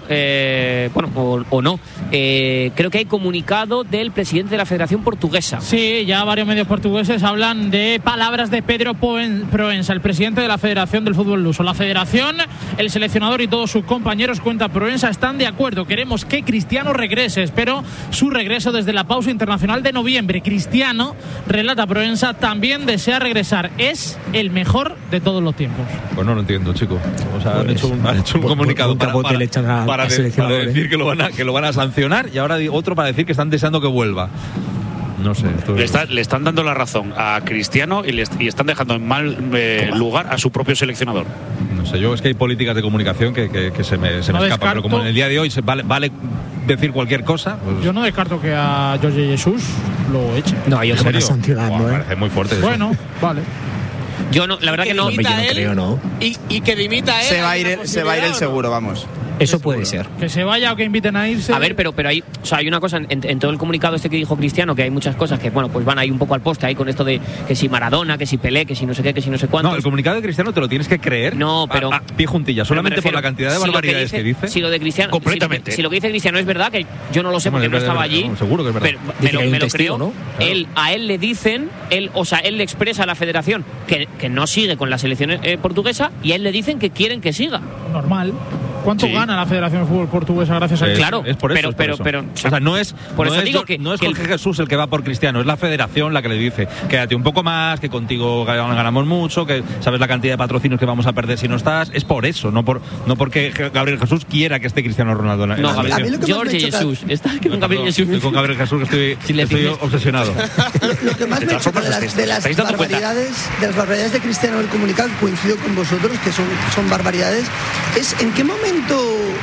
S12: o no, creo que hay comunicado del presidente de la Federación Portuguesa.
S1: Sí, ya varios medios portugueses hablan de palabras de Pedro Proensa, el presidente de la Federación del Fútbol Luso. La Federación, el seleccionador y todos sus compañeros, cuenta Proensa, están de acuerdo. Queremos que Cristiano regrese, espero su regreso desde la pausa internacional de noviembre. Cristiano, relata Proensa, también desea regresar. Es el mejor de todos los tiempos.
S18: Pues no lo entiendo, chico. O sea, han hecho un comunicado para decir que lo van a sancionar, y ahora otro para decir que están deseando que vuelva. No sé.
S7: Le están dando la razón a Cristiano y están dejando en mal lugar a su propio seleccionador.
S18: No sé, yo es que hay políticas de comunicación que se me escapan, pero como en el día de hoy vale decir cualquier cosa. Pues...
S1: Yo no descarto que a Jorge Jesús lo eche.
S4: No, yo se sancionando.
S18: Me parece muy fuerte.
S1: Bueno, vale.
S12: Yo no, la verdad que no.
S17: Yo no creo, ¿no? Y que dimita él.
S13: Se va a ir el seguro, vamos.
S4: Eso puede ser.
S1: Que se vaya o que inviten a irse.
S12: A ver, pero hay, o sea, hay una cosa en todo el comunicado este que dijo Cristiano, que hay muchas cosas que, bueno, pues van ahí un poco al poste ahí con esto de que si Maradona, que si Pelé, que si no sé qué, que si no sé cuánto.
S18: No, el comunicado de Cristiano te lo tienes que creer.
S12: No, pero
S18: a pie juntilla, solamente por la cantidad de barbaridades que dice.
S12: Si lo de Cristiano,
S7: completamente.
S12: Si lo que dice Cristiano es verdad, que yo no lo sé porque no estaba allí.
S18: Seguro que es verdad.
S12: Pero me lo creo, ¿no? Claro. A él le dicen, él le expresa a la Federación que no sigue con la selección portuguesa, y a él le dicen que quieren que siga.
S1: Normal. ¿Cuánto gana la Federación de Fútbol Portuguesa gracias a él?
S12: Claro,
S18: es por eso.
S12: Pero,
S18: o sea, no es Jorge Jesús el que va por Cristiano, es la Federación la que le dice: quédate un poco más, que contigo ganamos mucho, que sabes la cantidad de patrocinios que vamos a perder si no estás. Es por eso, no porque Gabriel Jesús quiera que esté Cristiano Ronaldo.
S12: No, Jorge Jesús. Está con Gabriel Jesús.
S18: Estoy con Gabriel Jesús, que estoy obsesionado.
S8: Lo que más me choca de las barbaridades de Cristiano del comunicado, coincido con vosotros, que son barbaridades, es en qué momento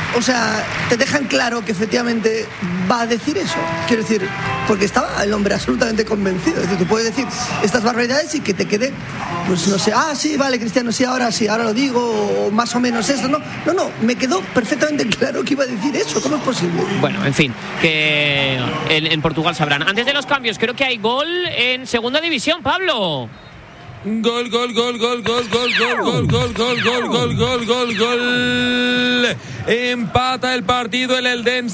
S8: o sea, te dejan claro que efectivamente va a decir eso. Quiero decir, porque estaba el hombre absolutamente convencido. Es decir, tú puedes decir estas barbaridades y que te quede, pues no sé, sí, vale, Cristiano, sí, ahora lo digo, o más o menos eso. No, me quedó perfectamente claro que iba a decir eso. ¿Cómo es posible?
S12: Bueno, en fin, que en Portugal sabrán. Antes de los cambios, creo que hay gol en segunda división, Pablo.
S11: Gol. Empata el partido el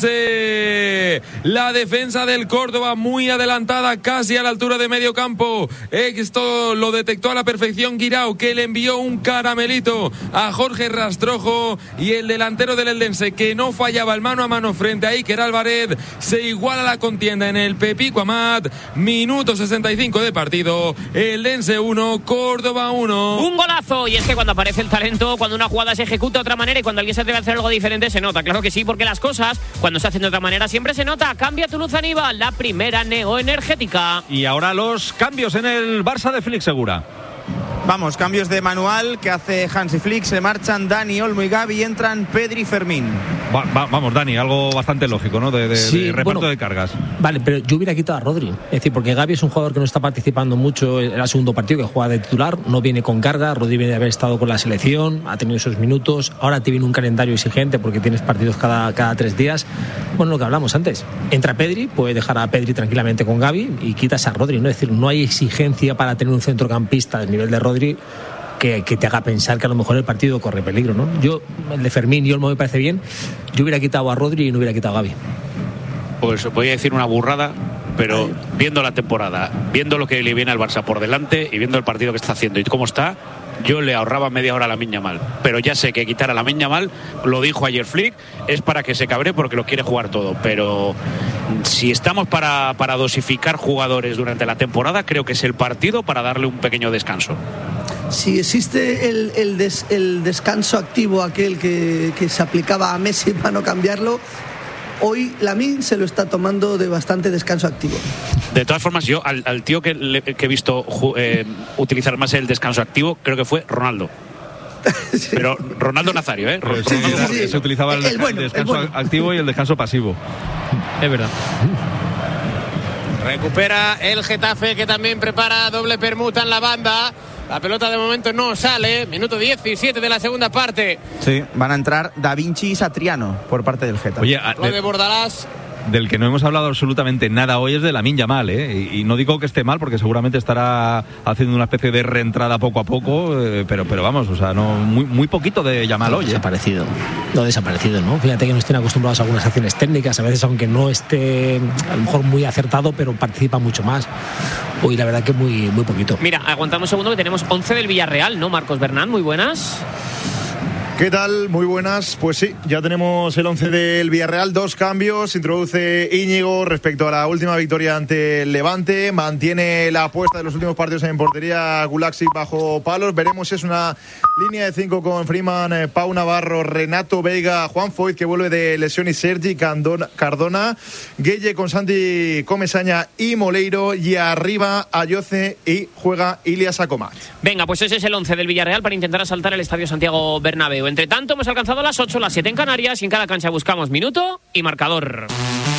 S11: Eldense. La defensa del Córdoba muy adelantada, casi a la altura de medio campo. Esto lo detectó a la perfección Guirao, que le envió un caramelito a Jorge Rastrojo, y el delantero del Eldense, que no fallaba el mano a mano frente a Iker Álvarez, se iguala la contienda en el Pepico Amat. Minuto 65 de partido. Eldense 1, Córdoba 1.
S12: Un golazo. Y es que cuando aparece el talento, cuando una jugada se ejecuta de otra manera y cuando alguien se atreve a hacer algo diferente, se nota. Claro que sí, porque las cosas, cuando se hacen de otra manera, siempre se nota. Cambia tu luz, Aníbal, la primera neoenergética.
S18: Y ahora los cambios en el Barça de Félix Segura.
S13: Vamos, cambios de manual que hace Hansi Flick. Se marchan Dani, Olmo y Gavi, y entran Pedri y Fermín.
S18: Vamos, Dani, algo bastante lógico, ¿no? De reparto de cargas.
S4: Vale, pero yo hubiera quitado a Rodri. Es decir, porque Gavi es un jugador que no está participando mucho. Era el segundo partido que juega de titular, no viene con carga. Rodri viene de haber estado con la selección, ha tenido esos minutos. Ahora te viene un calendario exigente porque tienes partidos cada 3 días. Bueno, lo que hablamos antes. Entra Pedri, puede dejar a Pedri tranquilamente con Gavi y quitas a Rodri, ¿no? Es decir, no hay exigencia para tener un centrocampista del nivel de Rodri que te haga pensar que a lo mejor el partido corre peligro, ¿no? El de Fermín y Olmo me parece bien. Yo hubiera quitado a Rodri y no hubiera quitado a Gavi.
S7: Pues voy a decir una burrada, pero viendo la temporada, viendo lo que le viene al Barça por delante y viendo el partido que está haciendo y cómo está, yo le ahorraba media hora a Lamine Yamal. Pero ya sé que quitar a Lamine Yamal, lo dijo ayer Flick, es para que se cabre porque lo quiere jugar todo. Pero si estamos para dosificar jugadores durante la temporada, creo que es el partido para darle un pequeño descanso.
S8: Si existe el descanso activo, aquel que se aplicaba a Messi para no cambiarlo, hoy Lamine se lo está tomando de bastante descanso activo.
S7: De todas formas, yo al tío que he visto utilizar más el descanso activo, creo que fue Ronaldo. Sí. Pero Ronaldo Nazario, ¿eh?
S18: Sí. Se utilizaba el descanso activo y el descanso pasivo.
S12: Es verdad.
S17: Recupera el Getafe, que también prepara doble permuta en la banda. La pelota de momento no sale. Minuto 17 de la segunda parte.
S13: Sí, van a entrar Da Vinci y Satriano por parte del Getafe.
S18: Oye,
S17: lo de Bordalás.
S18: Del que no hemos hablado absolutamente nada hoy es de Lamine Yamal, ¿eh? Y no digo que esté mal, porque seguramente estará haciendo una especie de reentrada poco a poco, pero vamos, o sea, no muy poquito de Yamal hoy.
S4: Desaparecido, ¿no? Fíjate que no estén acostumbrados a algunas acciones técnicas, a veces aunque no esté a lo mejor muy acertado, pero participa mucho más. Hoy la verdad que muy poquito.
S12: Mira, aguantamos un segundo que tenemos 11 del Villarreal, ¿no? Marcos Bernat, muy buenas.
S6: ¿Qué tal? Muy buenas. Pues sí, ya tenemos el 11 del Villarreal. 2 cambios. Introduce Íñigo respecto a la última victoria ante el Levante. Mantiene la apuesta de los últimos partidos en portería Gulaxi bajo palos. Veremos si es una línea de 5 con Freeman, Pau Navarro, Renato Veiga, Juan Foyt, que vuelve de lesión, y Sergi Cardona. Gueye con Santi Comesaña y Moleiro. Y arriba Ayoce y juega Ilias Acomat.
S12: Venga, pues ese es el 11 del Villarreal para intentar asaltar el Estadio Santiago Bernabéu. Entre tanto, hemos alcanzado las 8, las 7 en Canarias, y en cada cancha buscamos minuto y marcador.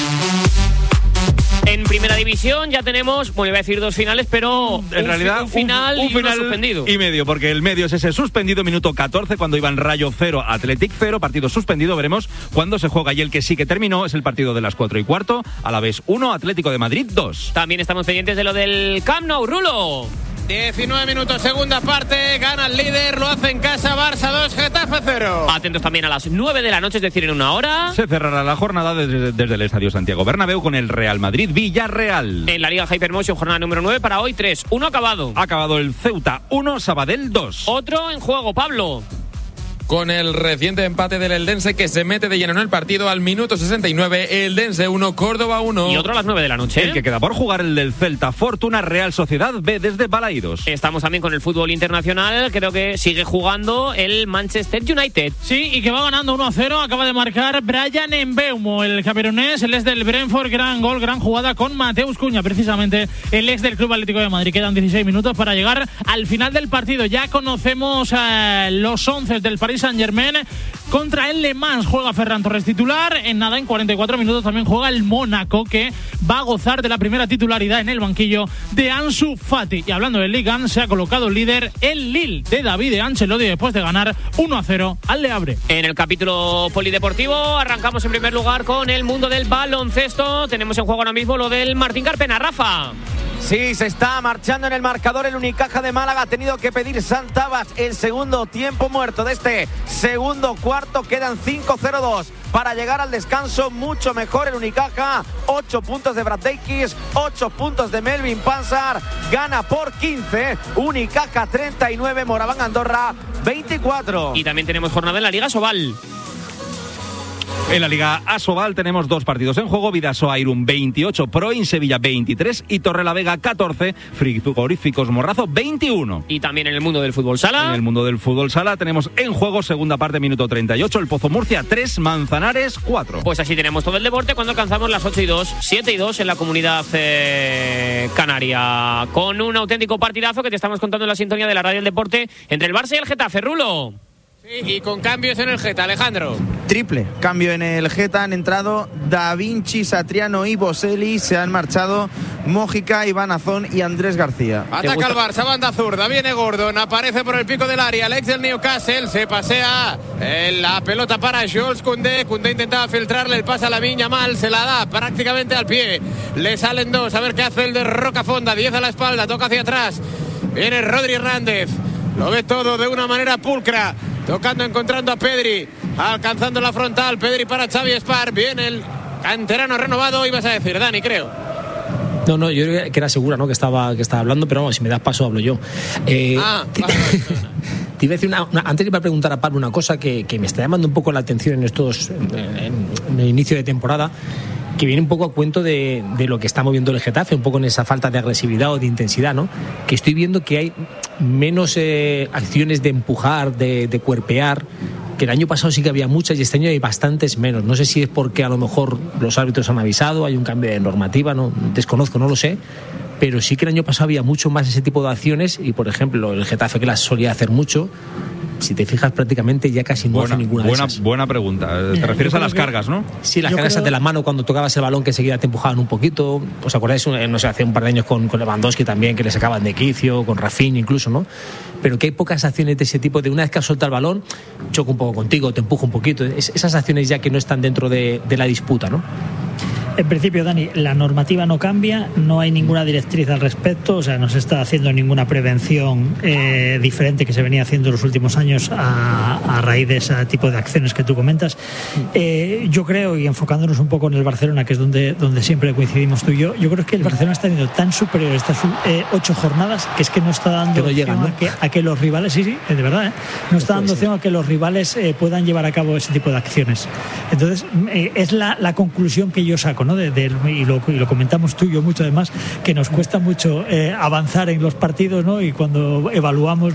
S12: En primera división ya tenemos, bueno, iba a decir 2 finales, pero
S18: en realidad
S12: un final y uno suspendido.
S18: Y medio, porque el medio es ese suspendido, minuto 14, cuando iban Rayo 0, Athletic 0, partido suspendido. Veremos cuándo se juega, y el que sí que terminó es el partido de las 4:15, Alavés 1, Atlético de Madrid 2.
S12: También estamos pendientes de lo del Camp Nou, Rulo.
S17: 19 minutos, segunda parte, gana el líder, lo hace en casa, Barça 2, Getafe 0.
S12: Atentos también a las 9 de la noche, es decir, en una hora.
S18: Se cerrará la jornada desde el Estadio Santiago Bernabéu con el Real Madrid Villarreal.
S12: En la Liga Hypermotion, jornada número 9, para hoy 3, 1 acabado.
S18: Acabado el Ceuta 1, Sabadell 2.
S12: Otro en juego, Pablo.
S11: Con el reciente empate del Eldense, que se mete de lleno en el partido al minuto 69, Eldense 1, Córdoba 1.
S12: Y otro a las 9 de la noche.
S18: El que queda por jugar, el del Celta, Fortuna Real Sociedad B desde Balaidos.
S12: Estamos también con el fútbol internacional, creo que sigue jugando el Manchester United.
S1: Sí, y que va ganando 1-0, acaba de marcar Brian Mbeumo, el camerunés, el ex del Brentford, gran gol, gran jugada con Mateus Cunha, precisamente el ex del Club Atlético de Madrid. Quedan 16 minutos para llegar al final del partido. Ya conocemos los 11 del Paris Paris Saint-Germain contra el Le Mans. Juega Ferran Torres titular. En 44 minutos también juega el Mónaco, que va a gozar de la primera titularidad en el banquillo de Ansu Fati. Y hablando del Ligue 1, se ha colocado líder el Lille de David Ancelotti después de ganar 1-0 al Le Havre.
S12: En el capítulo polideportivo arrancamos en primer lugar con el mundo del baloncesto. Tenemos en juego ahora mismo lo del Martín Carpena. Rafa.
S29: Sí, se está marchando en el marcador el Unicaja de Málaga. Ha tenido que pedir Santabas el segundo tiempo muerto de este segundo cuarto. Quedan 5-0-2 para llegar al descanso. Mucho mejor el Unicaja. 8 puntos de Brad Davis, 8 puntos de Melvin Pansar. Gana por 15. Unicaja 39, Moraván Andorra 24.
S12: Y también tenemos jornada en la Liga Sobal.
S18: En la Liga Asobal tenemos 2 partidos en juego. Vidasoa Irún 28, Proin Sevilla 23 y Torrelavega 14, Frigoríficos Morrazo 21.
S12: Y también en el mundo del fútbol sala.
S18: En el mundo del fútbol sala tenemos en juego segunda parte, minuto 38, el Pozo Murcia 3, Manzanares 4.
S12: Pues así tenemos todo el deporte cuando alcanzamos las 8-2, 7-2 en la comunidad canaria. Con un auténtico partidazo que te estamos contando en la sintonía de la Radio del Deporte entre el Barça y el Getafe. Rulo.
S17: Sí, y con cambios en el Geta, Alejandro.
S13: Triple cambio en el Geta. Han entrado Da Vinci, Satriano y Boselli. Se han marchado Mójica, Iván Azón y Andrés García.
S17: Ataca el Barça, banda zurda. Viene Gordon, aparece por el pico del área. El ex del Newcastle se pasea la pelota para Jules Koundé. Koundé intentaba filtrarle el pase a la Viña mal. Se la da prácticamente al pie. Le salen 2. A ver qué hace el de Rocafonda. 10 a la espalda, toca hacia atrás. Viene Rodri Hernández. Lo ve todo de una manera pulcra. Tocando, encontrando a Pedri, alcanzando la frontal. Pedri para Xavi Espar. Viene el canterano renovado, ibas a decir, Dani, creo.
S4: No, yo creo que era Segura, ¿no? que estaba hablando, pero vamos, si me das paso hablo yo. Te iba a decir antes iba a preguntar a Pablo una cosa que me está llamando un poco la atención en el inicio de temporada, que viene un poco a cuento de lo que está moviendo el Getafe, un poco en esa falta de agresividad o de intensidad, ¿no? Que estoy viendo que hay menos acciones de empujar, de cuerpear, que el año pasado sí que había muchas y este año hay bastantes menos. No sé si es porque a lo mejor los árbitros han avisado, hay un cambio de normativa, no desconozco, no lo sé, pero sí que el año pasado había mucho más ese tipo de acciones y, por ejemplo, el Getafe, que las solía hacer mucho, si te fijas, prácticamente ya casi no hace ninguna de esas.
S18: Buena pregunta. Te refieres a las cargas, ¿no?
S4: Sí, las cargas de la mano cuando tocabas el balón, que enseguida te empujaban un poquito. ¿Os acordáis? No sé, hace un par de años con Lewandowski también, que le sacaban de quicio, con Rafinha incluso, ¿no? Pero que hay pocas acciones de ese tipo, de una vez que has soltado el balón, choca un poco contigo, te empuja un poquito. Esas acciones ya que no están dentro de la disputa, ¿no?
S3: En principio, Dani, la normativa no cambia, no hay ninguna directriz al respecto, o sea, no se está haciendo ninguna prevención diferente que se venía haciendo en los últimos años a raíz de ese tipo de acciones que tú comentas. Yo creo, y enfocándonos un poco en el Barcelona, que es donde siempre coincidimos tú y yo creo que el Barcelona está teniendo tan superior estas 8 jornadas que es que no está dando opción a que los rivales, sí, de verdad, no está dando opción a que los rivales puedan llevar a cabo ese tipo de acciones. Entonces, es la conclusión que yo saco, ¿no? Y lo comentamos tú y yo mucho, además, que nos cuesta mucho avanzar en los partidos, ¿no? Y cuando evaluamos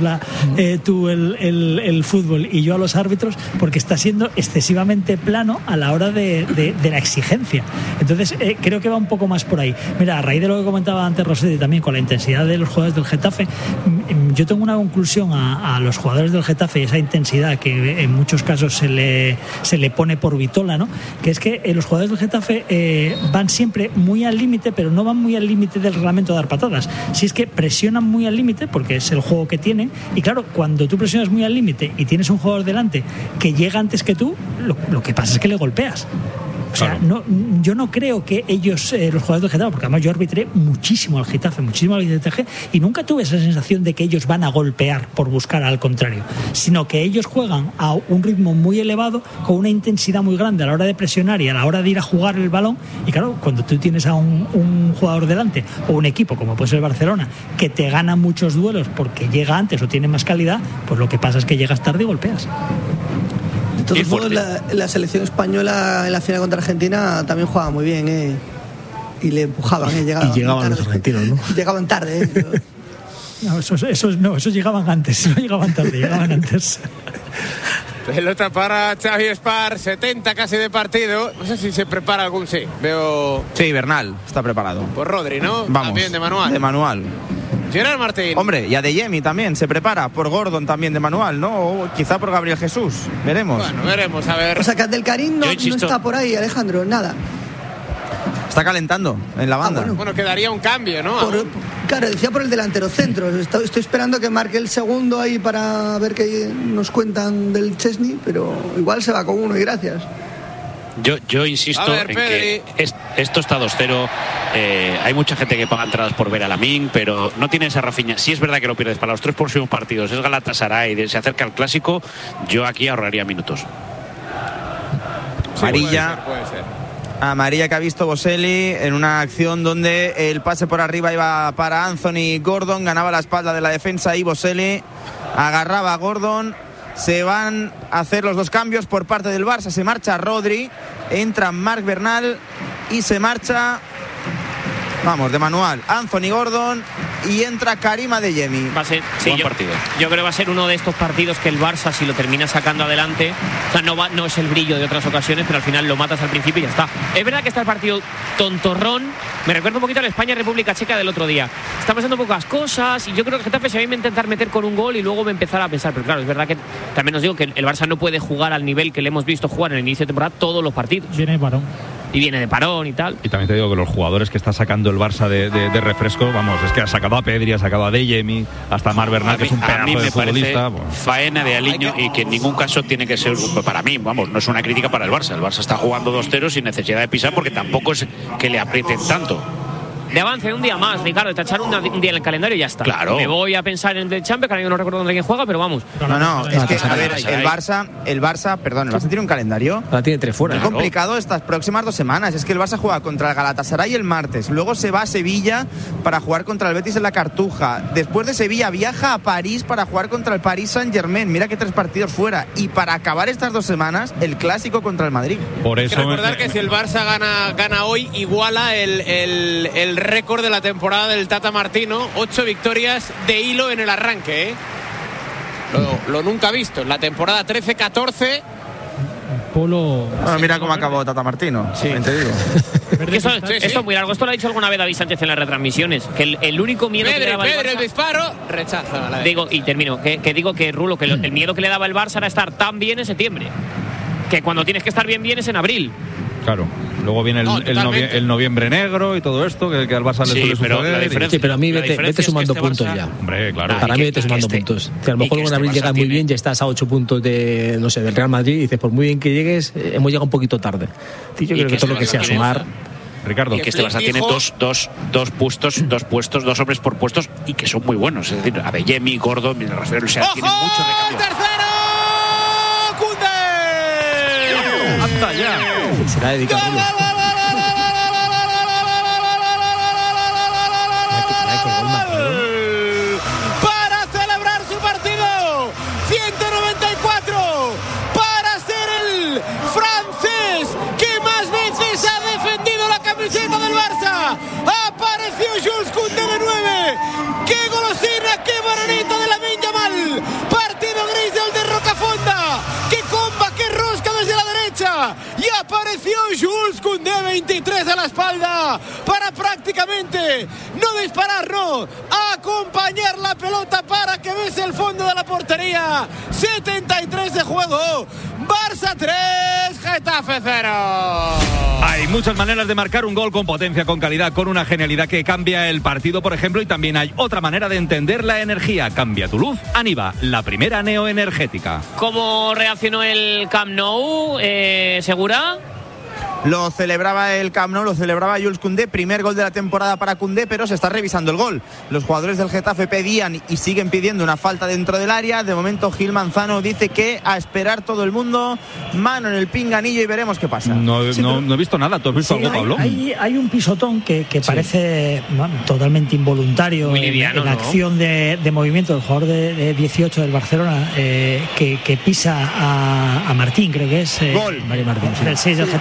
S3: el fútbol y yo a los árbitros, porque está siendo excesivamente plano a la hora de la exigencia. Entonces creo que va un poco más por ahí. Mira, a raíz de lo que comentaba antes Rossetti también con la intensidad de los jugadores del Getafe, yo tengo una conclusión a los jugadores del Getafe y esa intensidad que en muchos casos se le pone por vitola, ¿no? Que es que los jugadores del Getafe van siempre muy al límite, pero no van muy al límite del reglamento de dar patadas. Si es que presionan muy al límite, porque es el juego que tienen, y claro, cuando tú presionas muy al límite y tienes un jugador delante que llega antes que tú, lo que pasa es que le golpeas. O sea, claro. Yo no creo que ellos, los jugadores del Getafe, porque además yo arbitré muchísimo al Getafe, y nunca tuve esa sensación de que ellos van a golpear por buscar al contrario, sino que ellos juegan a un ritmo muy elevado, con una intensidad muy grande a la hora de presionar y a la hora de ir a jugar el balón. Y claro, cuando tú tienes a un jugador delante o un equipo como puede ser el Barcelona, que te gana muchos duelos porque llega antes o tiene más calidad, pues lo que pasa es que llegas tarde y golpeas.
S8: De todos modos, la selección española en la final contra Argentina también jugaba muy bien, y le empujaban,
S4: llegaban los argentinos, ¿no?
S8: Llegaban tarde,
S3: No, esos llegaban antes, no llegaban tarde, llegaban antes.
S17: Pelota para Xavi Espar, 70 casi de partido. No sé si se prepara algún, veo.
S13: Sí, Bernal está preparado.
S17: Por Rodri, ¿no?
S13: Vamos,
S17: también de manual.
S13: De manual.
S17: Gerard Martín.
S13: Hombre, y Adeyemi también se prepara, por Gordon también de manual, ¿no? O quizá por Gabriel Jesús, veremos.
S17: Bueno, veremos, a ver.
S8: O sea, que Abdelkarim no está por ahí, Alejandro, nada.
S13: Está calentando en la banda.
S17: Bueno, quedaría un cambio, ¿no?
S8: Claro, decía por el delantero centro. Estoy esperando que marque el segundo ahí para ver qué nos cuentan del Chesney, pero igual se va con uno y gracias.
S7: Yo insisto en que esto está 2-0. Hay mucha gente que paga entradas por ver a Lamine, pero no tiene esa Rafinha. Sí es verdad que lo pierdes para los 3 próximos partidos. Es Galatasaray, se acerca el clásico. Yo aquí ahorraría minutos.
S13: Amarilla. Puede ser. Amarilla que ha visto Boselli en una acción donde el pase por arriba iba para Anthony Gordon, ganaba la espalda de la defensa y Boselli agarraba a Gordon. Se van a hacer los 2 cambios por parte del Barça. Se marcha Rodri, entra Marc Bernal y se marcha, vamos, de manual, Anthony Gordon y entra Karim Adeyemi.
S12: Va a ser, sí, partido. Yo creo que va a ser uno de estos partidos que el Barça, si lo termina sacando adelante, o sea, no es el brillo de otras ocasiones, pero al final lo matas al principio y ya está. Es verdad que está el partido tontorrón. Me recuerda un poquito a la España-República Checa del otro día. Están pasando pocas cosas y yo creo que el Getafe se va a intentar meter con un gol y luego va a empezar a pensar. Pero claro, es verdad que también os digo que el Barça no puede jugar al nivel que le hemos visto jugar en el inicio de temporada todos los partidos.
S1: Viene de parón.
S12: Y viene de parón y tal.
S18: Y también te digo que los jugadores que está sacando el Barça de refresco, vamos, es que ha sacado a Pedri, ha sacado a Adeyemi, hasta Mar Bernal, que es un pedazo de futbolista.
S7: Faena de Aliño y que en ningún caso tiene que ser, para mí, vamos, no es una crítica para el Barça. El Barça está jugando 2-0 sin necesidad de pisar porque tampoco es que le aprieten tanto.
S12: De avance un día más, Ricardo, de tachar un día en el calendario y ya está.
S7: Claro.
S12: Me voy a pensar en el Champions, que ahora yo no recuerdo dónde quién juega, pero vamos.
S13: No, es que, a ver, el Barça tiene un calendario.
S4: Ahora tiene 3 fuera.
S13: Es complicado estas próximas 2 semanas. Es que el Barça juega contra el Galatasaray el martes, luego se va a Sevilla para jugar contra el Betis en la Cartuja. Después de Sevilla viaja a París para jugar contra el Paris Saint-Germain. Mira que 3 partidos fuera. Y para acabar estas 2 semanas, el clásico contra el Madrid.
S18: Por eso.
S17: Hay que recordar que si el Barça gana hoy, iguala el récord de la temporada del Tata Martino, 8 victorias de hilo en el arranque, ¿eh? Lo nunca visto. En la temporada 13-14.
S1: Polo.
S13: Bueno, mira cómo acabó Tata Martino. Sí, te digo.
S12: Esto es muy largo. Esto lo ha dicho alguna vez David Sánchez en las retransmisiones. Que el único miedo que le daba el Barça,
S17: el disparo, rechaza.
S12: Digo, y termino. Que digo que Rulo, que el miedo que le daba el Barça era estar tan bien en septiembre. Que cuando tienes que estar bien es en abril.
S18: Claro. Luego viene el noviembre negro y todo esto, que al Barça le suele suceder.
S4: Sí, pero a mí vete sumando puntos ya.
S18: Hombre, claro.
S4: Para mí vete sumando puntos. Que a lo mejor en abril llegas muy bien, ya estás a 8 puntos de, no sé, del Real Madrid y dices, por muy bien que llegues, hemos llegado un poquito tarde. Yo creo que todo lo que sea sumar.
S7: Ricardo, que este Barça tiene dos puestos, 2 hombres por puestos y que son muy buenos. Es decir, Adeyemi, Gordon, me refiero, o sea, tiene mucho recambio.
S17: ¡Tercero! ¡Cunde!
S7: ¡Hasta ya!
S4: Será dedicado.
S17: Para celebrar su partido 194, para ser el francés que más veces ha defendido la camiseta del Barça, apareció Jules Koundé de 9. ¡Qué golosina, qué bonito de Lamine Yamal! Partido gris del de Rocafonda, qué comba, qué rosca desde la derecha, y apareció Jules Koundé, 23 a la espalda, para prácticamente no disparar, no, acompañar la pelota para que bese el fondo de la portería. 73 de juego, Barça 3, Getafe 0.
S18: Hay muchas maneras de marcar un gol con potencia, con calidad, con una genialidad que cambia el partido, por ejemplo, y también hay otra manera de entender la energía. Cambia tu luz, Aniva, la primera neoenergética.
S12: ¿Cómo reaccionó el Camp Nou, Segura?
S13: Lo celebraba el Camp Nou, lo celebraba Jules Koundé, primer gol de la temporada para Koundé, pero se está revisando el gol. Los jugadores del Getafe pedían y siguen pidiendo una falta dentro del área. De momento Gil Manzano dice que a esperar todo el mundo, mano en el pinganillo y veremos qué pasa.
S18: No he visto nada. ¿Tú has visto algo, Pablo?
S3: Hay un pisotón que parece totalmente involuntario en la acción de movimiento del jugador de 18 del Barcelona, que pisa a Martín, creo que es
S13: gol.
S3: Mario Martín, el 6 del Getafe.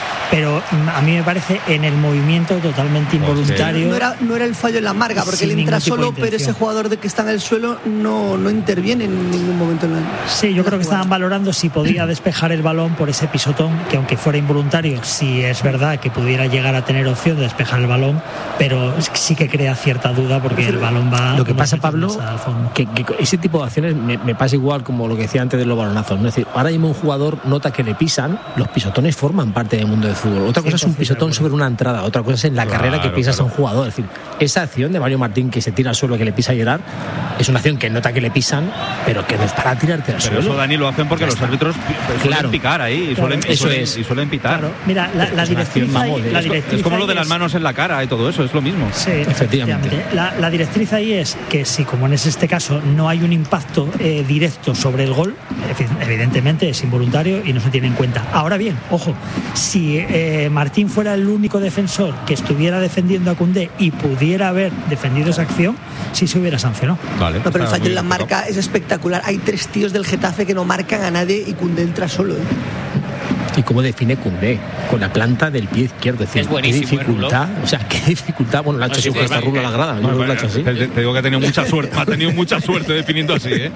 S3: pero a mí me parece en el movimiento totalmente involuntario.
S8: No era el fallo en la marca, porque él entra solo, pero ese jugador que está en el suelo no interviene en ningún momento en la.
S3: Sí, yo creo que estaban valorando si podía despejar el balón por ese pisotón, que aunque fuera involuntario, sí es verdad que pudiera llegar a tener opción de despejar el balón, pero sí que crea cierta duda porque el balón va.
S4: Lo que pasa, Pablo, que ese tipo de acciones me pasa igual como lo que decía antes de los balonazos, ¿no? Es decir, ahora mismo un jugador nota que le pisan, los pisotones forman parte del mundo del fútbol. Otra cosa es un pisotón sobre una entrada, otra cosa es en la carrera que pisas a un jugador. Es decir, esa acción de Mario Martín que se tira al suelo, que le pisa a Gerard, es una acción que nota que le pisan, pero que no es para tirarte al suelo.
S18: Eso, Dani, lo hacen porque los árbitros suelen picar ahí y suelen pitar.
S3: Claro. Mira, la directriz
S18: es como lo de las manos en la cara y todo eso, es lo mismo.
S3: Sí, efectivamente. La directriz ahí es que si, como en este caso, no hay un impacto directo sobre el gol, evidentemente es involuntario y no se tiene en cuenta. Ahora bien, ojo, si Martín fuera el único defensor que estuviera defendiendo a Koundé y pudiera haber defendido esa acción, sí se hubiera sancionado.
S8: Vale, no, pero el fallo en la marca es espectacular. Hay 3 tíos del Getafe que no marcan a nadie y Koundé entra solo.
S4: ¿Y cómo define Koundé? Con la planta del pie izquierdo. Es decir, qué dificultad. O sea, qué dificultad. Bueno, la ha hecho así con esta rula a la grada. Yo lo ha hecho así.
S18: Te digo que ha tenido mucha suerte. Ha tenido mucha suerte definiendo así, ¿eh?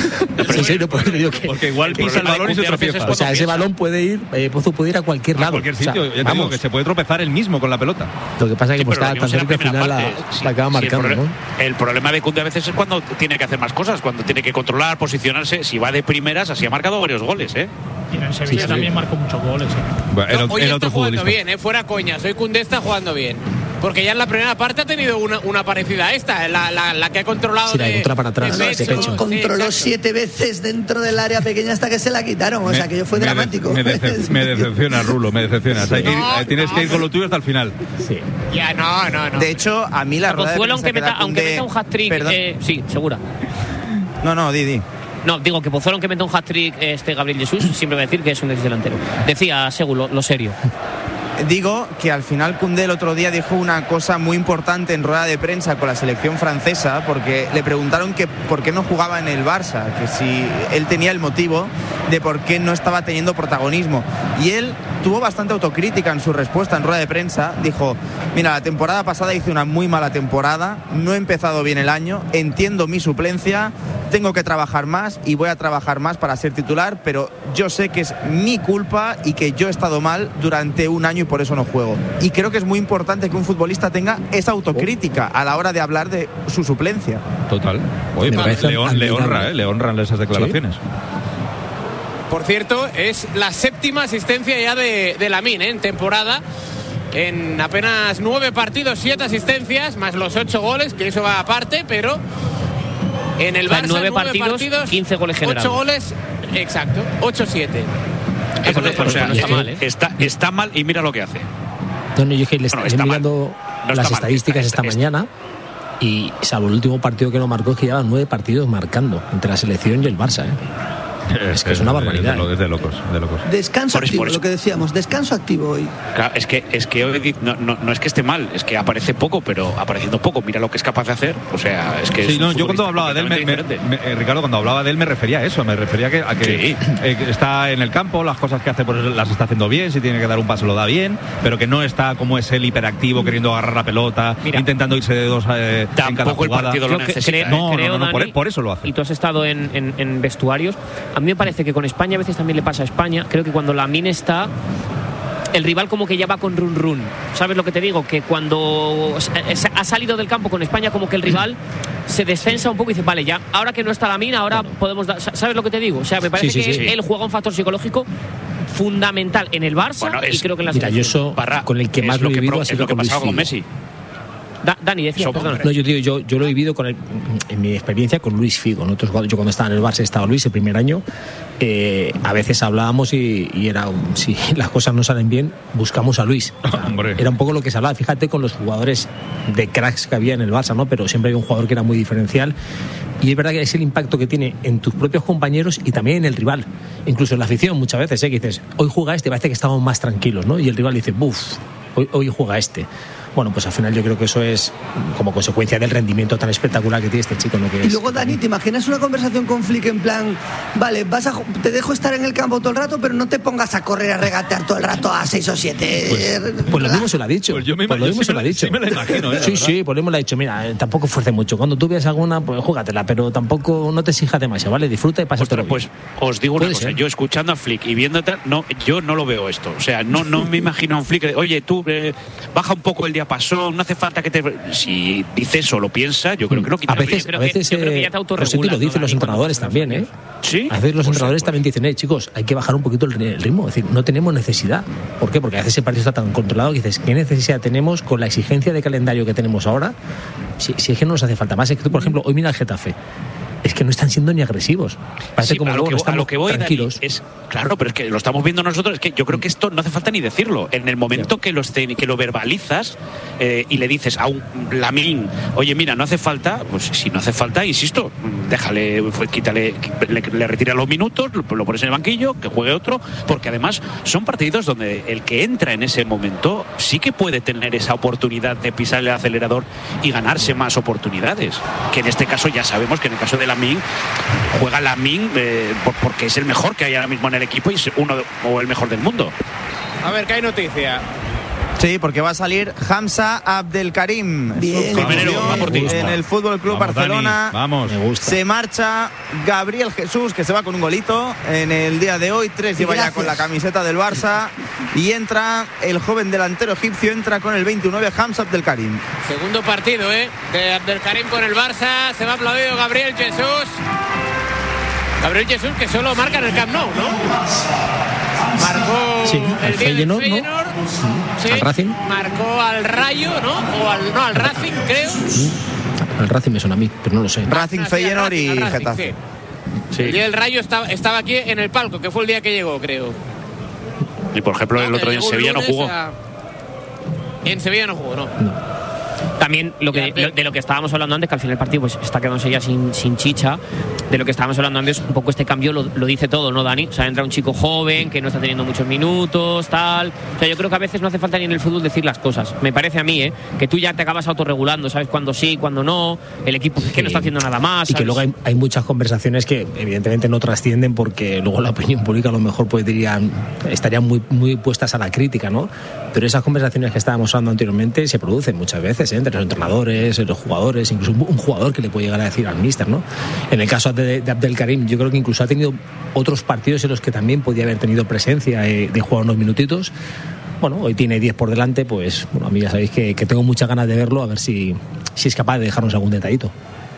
S18: Porque igual pisa el balón y se tropieza.
S4: O sea, ese balón puede ir, Pozo puede ir a cualquier lado.
S18: A cualquier sitio. Ya te digo que se puede tropezar él mismo con la pelota.
S4: Lo que pasa es que está tan cerca que al final la acaba marcando, ¿no?
S7: El problema de Koundé a veces es cuando tiene que hacer más cosas, cuando tiene que controlar, posicionarse. Si va de primeras, así ha marcado varios goles, ¿eh?
S1: Y en Sevilla también marcó muchos goles.
S7: Bueno,
S17: hoy está jugando bien, fuera coñas. Hoy Koundé está jugando bien. Porque ya en la primera parte ha tenido una parecida a esta, la que ha controlado.
S4: Sí, la contra para atrás.
S8: Controló 7 veces dentro del área pequeña hasta que se la quitaron. O sea, que yo fue dramático.
S18: Me decepciona, Rulo, me decepcionas. Tienes que ir con lo tuyo hasta el final.
S4: Sí.
S17: Ya, no.
S13: De hecho, a mí la rueda de prensa
S12: aunque meta un hat-trick, sí, segura.
S13: No, Didi.
S12: No, digo que Pozuelo, aunque meta un hat-trick Gabriel Jesús, siempre va a decir que es un delantero. Decía, Seguro, lo serio.
S13: Digo que al final Koundé el otro día dijo una cosa muy importante en rueda de prensa con la selección francesa, porque le preguntaron que por qué no jugaba en el Barça, que si él tenía el motivo de por qué no estaba teniendo protagonismo. Y él tuvo bastante autocrítica en su respuesta en rueda de prensa. Dijo, mira, la temporada pasada hice una muy mala temporada, no he empezado bien el año, entiendo mi suplencia, tengo que trabajar más y voy a trabajar más para ser titular, pero yo sé que es mi culpa y que yo he estado mal durante un año y por eso no juego. Y creo que es muy importante que un futbolista tenga esa autocrítica a la hora de hablar de su suplencia.
S18: Total. Oye, le honran esas declaraciones. ¿Sí?
S17: Por cierto, es la 7ª asistencia ya de Lamine en temporada. En apenas 9 partidos, 7 asistencias, más los 8 goles, que eso va aparte, pero en el Barça
S12: 9 partidos, 15 goles generados.
S17: 8 goles, exacto, 8-7.
S7: Eso no está mal, ¿eh? Está mal y mira lo que hace.
S4: No, yo que le estoy mirando las estadísticas esta mañana y salvo el último partido que no marcó, es que lleva 9 partidos marcando entre la selección y el Barça, ¿eh? Es que es una barbaridad.
S18: Es de locos.
S8: Descanso activo, lo que decíamos, descanso activo hoy.
S7: Claro, es que hoy no es que esté mal, es que aparece poco, pero apareciendo poco, mira lo que es capaz de hacer. O sea, es que.
S18: Sí, yo cuando hablaba de él, Ricardo, cuando hablaba de él me refería a eso, a que está en el campo, las cosas que hace pues las está haciendo bien, si tiene que dar un paso lo da bien, pero que no está como es él hiperactivo, queriendo agarrar la pelota, intentando irse de dos en cada jugada.
S7: El partido lo necesita.
S18: Por eso lo hace.
S12: Y tú has estado en vestuarios. A mí me parece que con España a veces también le pasa a España. Creo que cuando Lamine está, el rival como que ya va con run. ¿Sabes lo que te digo? Que cuando ha salido del campo con España, como que el rival se descensa un poco y dice, vale, ya, ahora que no está Lamine, ahora podemos dar. ¿Sabes lo que te digo? O sea, me parece que él juega un factor psicológico fundamental en el Barça y creo que en la selección.
S4: Yo eso, con el que más lo he vivido ha sido
S7: lo que pasaba con Messi.
S12: Dani, decía, perdón.
S4: No, yo lo he vivido en mi experiencia con Luis Figo. Yo cuando estaba en el Barça estaba Luis el primer año. A veces hablábamos y era si las cosas no salen bien, buscamos a Luis. O sea, era un poco lo que se hablaba. Fíjate con los jugadores de cracks que había en el Barça, ¿no? Pero siempre había un jugador que era muy diferencial. Y es verdad que es el impacto que tiene en tus propios compañeros y también en el rival. Incluso en la afición muchas veces, que dices, hoy juega este, parece que estamos más tranquilos, ¿no? Y el rival dice, hoy juega este. bueno, pues al final yo creo que eso es como consecuencia del rendimiento tan espectacular que tiene este chico, ¿no?
S8: Y luego, Dani, ¿te imaginas una conversación con Flick en plan, vale, te dejo estar en el campo todo el rato, pero no te pongas a correr, a regatear todo el rato a 6 o 7?
S4: Pues lo mismo se lo ha dicho.
S18: Pues lo mismo se lo ha dicho. Sí me lo imagino,
S4: Sí, pues lo mismo le ha dicho, mira, tampoco fuerce mucho. Cuando tú veas alguna, pues júgatela, pero tampoco no te exijas demasiado, ¿vale? Disfruta y pásatelo bien.
S7: Pues os digo una cosa, yo escuchando a Flick y viendo yo no lo veo esto. O sea, no me imagino a un Flick, oye, tú baja un poco el diapasón, no hace falta que te... Si dice eso, lo piensa, yo creo que no quita.
S4: A veces lo dicen los entrenadores también, ¿eh?
S7: Sí.
S4: A veces los entrenadores también dicen, chicos, hay que bajar un poquito el ritmo. Es decir, no tenemos necesidad. ¿Por qué? Porque a veces el partido está tan controlado que dices, ¿qué necesidad tenemos con la exigencia de calendario que tenemos ahora? Si es que no nos hace falta más. Es que tú, por ejemplo, hoy mira el Getafe. Es que no están siendo ni agresivos. Parece como luego estamos a lo que voy, tranquilos.
S7: Dani, claro, pero es que lo estamos viendo nosotros. Es que yo creo que esto no hace falta ni decirlo. En el momento que lo verbalizas y le dices a un Lamine, oye, mira, no hace falta, pues si no hace falta, insisto, déjale, quítale, le retira los minutos, lo pones en el banquillo, que juegue otro, porque además son partidos donde el que entra en ese momento sí que puede tener esa oportunidad de pisar el acelerador y ganarse más oportunidades. Que en este caso ya sabemos que en el caso de Lamine juega Lamine porque es el mejor que hay ahora mismo en el equipo y es o el mejor del mundo.
S17: A ver, ¿qué hay noticia?
S13: Sí, porque va a salir Hamza Abdelkarim.
S8: Bien.
S13: En el Fútbol Club Barcelona.
S18: Dani, vamos.
S13: Me gusta. Se marcha Gabriel Jesús, que se va con un golito en el día de hoy. 3 lleva ya con la camiseta del Barça. Y entra el joven delantero egipcio, entra con el 29, Hamza Abdelkarim.
S17: Segundo partido, de Abdelkarim con el Barça. Se va aplaudido Gabriel Jesús. Gabriel Jesús, que solo marca en el Camp Nou, ¿no? Marcó
S4: el Feyenoord, ¿no?
S17: Sí,
S4: al Racing.
S17: Marcó al Rayo, ¿no? Al Racing, creo.
S4: Al Racing me suena a mí, pero no lo sé.
S13: Racing, Feyenoord y Getafe.
S17: Sí. El día del Rayo estaba aquí en el palco, que fue el día que llegó, creo.
S7: Y por ejemplo, el otro día en Sevilla no jugó.
S17: En Sevilla no jugó, no.
S12: También de lo que estábamos hablando antes, que al final el partido pues está quedándose ya sin chicha. De lo que estábamos hablando antes, un poco este cambio lo dice todo, ¿no, Dani? O sea, entra un chico joven que no está teniendo muchos minutos, tal. O sea, yo creo que a veces no hace falta ni en el fútbol decir las cosas. Me parece a mí, que tú ya te acabas autorregulando, sabes cuándo sí, cuándo no. El equipo es que no está haciendo nada más, ¿sabes?
S4: Y que luego hay muchas conversaciones que evidentemente no trascienden porque luego la opinión pública a lo mejor estarían muy puestas a la crítica, ¿no? Pero esas conversaciones que estábamos hablando anteriormente se producen muchas veces, entre los entrenadores, los jugadores, incluso un jugador que le puede llegar a decir al míster, ¿no? En el caso de Abdelkarim, yo creo que incluso ha tenido otros partidos en los que también podía haber tenido presencia de jugar unos minutitos. Bueno, hoy tiene 10 por delante, pues bueno, a mí ya sabéis que tengo muchas ganas de verlo, a ver si es capaz de dejarnos algún detallito.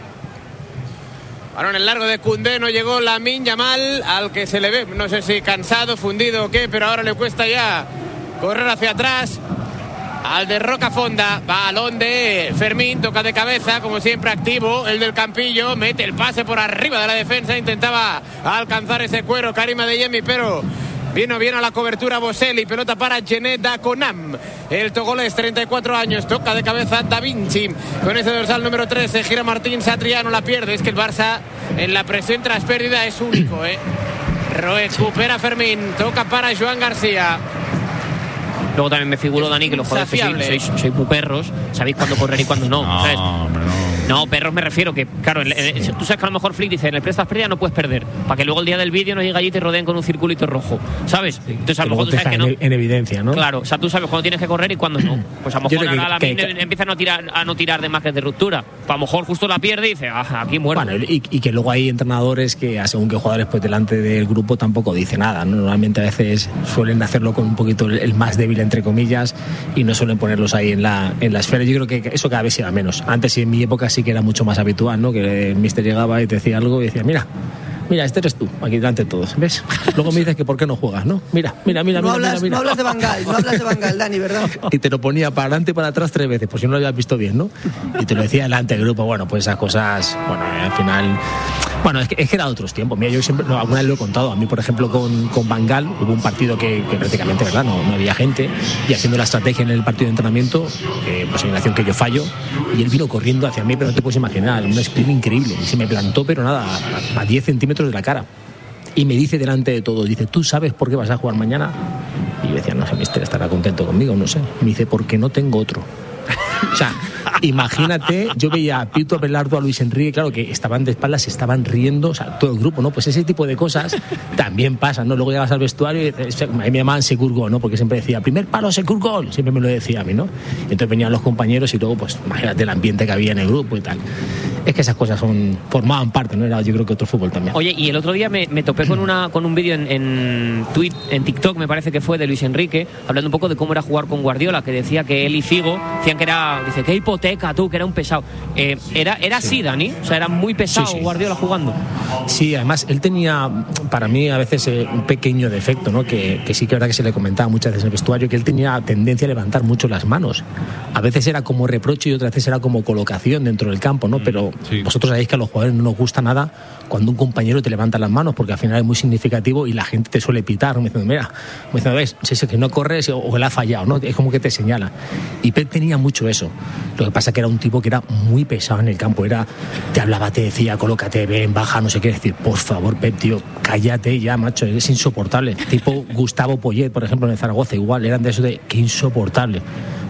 S17: Ahora en el largo de Koundé no llegó Lamine Yamal, al que se le ve, no sé si cansado, fundido o qué, pero ahora le cuesta ya correr hacia atrás. Al de Rocafonda, balón de Fermín, toca de cabeza, como siempre activo, el del Campillo, mete el pase por arriba de la defensa, intentaba alcanzar ese cuero Karim Adeyemi, pero vino bien a la cobertura Boselli, pelota para Genet Daconam, el togolés, 34 años, toca de cabeza Da Vinci, con ese dorsal número 13, gira Martín Satriano, la pierde, es que el Barça en la presión tras pérdida es único, recupera Fermín, toca para Joan García.
S12: Luego también me figuro, Dani, que los jugadores sois muy perros, sabéis cuándo correr y cuándo no. ¿Sabes? No, perros me refiero que, claro, tú sabes que a lo mejor Flick dice, en el prestas pérdida no puedes perder, para que luego el día del vídeo no llegue allí y te rodeen con un circulito rojo, ¿sabes? Entonces a lo mejor tú sabes que no.
S4: En evidencia, ¿no?
S12: Claro, o sea, tú sabes cuándo tienes que correr y cuándo no. Pues a lo mejor ahora empiezan a no tirar de marcas de ruptura. A lo mejor justo la pierde y dice, aquí muerto.
S4: Bueno, y que luego hay entrenadores que, según que jugadores, pues delante del grupo tampoco dice nada, ¿no? Normalmente a veces suelen hacerlo con un poquito el más débil, entre comillas, y no suelen ponerlos ahí en la esfera. Yo creo que eso cada vez se da menos. Antes, en mi época, sí que era mucho más habitual, ¿no? Que el míster llegaba y te decía algo y decía, mira, este eres tú, aquí delante de todos, ¿ves? Luego me dices que por qué no juegas, ¿no? Mira.
S8: No hablas de Bangal, Dani, ¿verdad?
S4: Y te lo ponía para adelante y para atrás 3 veces, por si no lo habías visto bien, ¿no? Y te lo decía delante del grupo. Bueno, pues esas cosas, bueno, al final... Bueno, es que era otros tiempos. Mira, yo siempre, alguna vez lo he contado. A mí, por ejemplo, con Bangal hubo un partido que prácticamente, ¿verdad? No había gente, y haciendo la estrategia en el partido de entrenamiento, pues hay una acción que yo fallo, y él vino corriendo hacia mí, pero no te puedes imaginar, un sprint increíble. Y se me plantó, pero nada, a 10 centímetros de la cara. Y me dice delante de todos, dice, ¿tú sabes por qué vas a jugar mañana? Y yo decía, no sé, mister estará contento conmigo, no sé. Me dice, porque no tengo otro. O sea, imagínate, yo veía a Pito, a Belardo, a Luis Enrique, claro, que estaban de espaldas, se estaban riendo, o sea, todo el grupo, ¿no? Pues ese tipo de cosas también pasan, ¿no? Luego llegas al vestuario y a mí me llamaban Securgol, ¿no? Porque siempre decía, primer palo, Securgol, siempre me lo decía a mí, ¿no? Y entonces venían los compañeros y luego, pues, imagínate el ambiente que había en el grupo y tal. Es que esas cosas formaban parte, ¿no? Era, yo creo que otro fútbol también.
S12: Oye, y el otro día me topé con un vídeo en TikTok, me parece que fue, de Luis Enrique, hablando un poco de cómo era jugar con Guardiola, que decía que él y Figo decían que era, dice, qué hipoteca tú, que era un pesado. Era así, Dani, o sea, era muy pesado Guardiola jugando.
S4: Sí, además él tenía, para mí, a veces un pequeño defecto, ¿no? Que sí que es verdad que se le comentaba muchas veces en el vestuario, que él tenía tendencia a levantar mucho las manos. A veces era como reproche y otras veces era como colocación dentro del campo, ¿no? Pero vosotros sabéis que a los jugadores no nos gusta nada cuando un compañero te levanta las manos, porque al final es muy significativo y la gente te suele pitar, ¿no? Me dicen, mira, ves, si es que no corres o que le ha fallado, ¿no? Es como que te señala. Y Pep tenía mucho eso. Lo que pasa que era un tipo que era muy pesado en el campo, te hablaba, te decía, colócate, ven, baja, no sé qué, decir, por favor, Pep, tío, cállate ya, macho, eres insoportable. Tipo Gustavo Poyet, por ejemplo, en el Zaragoza, igual, eran de eso de, qué insoportable.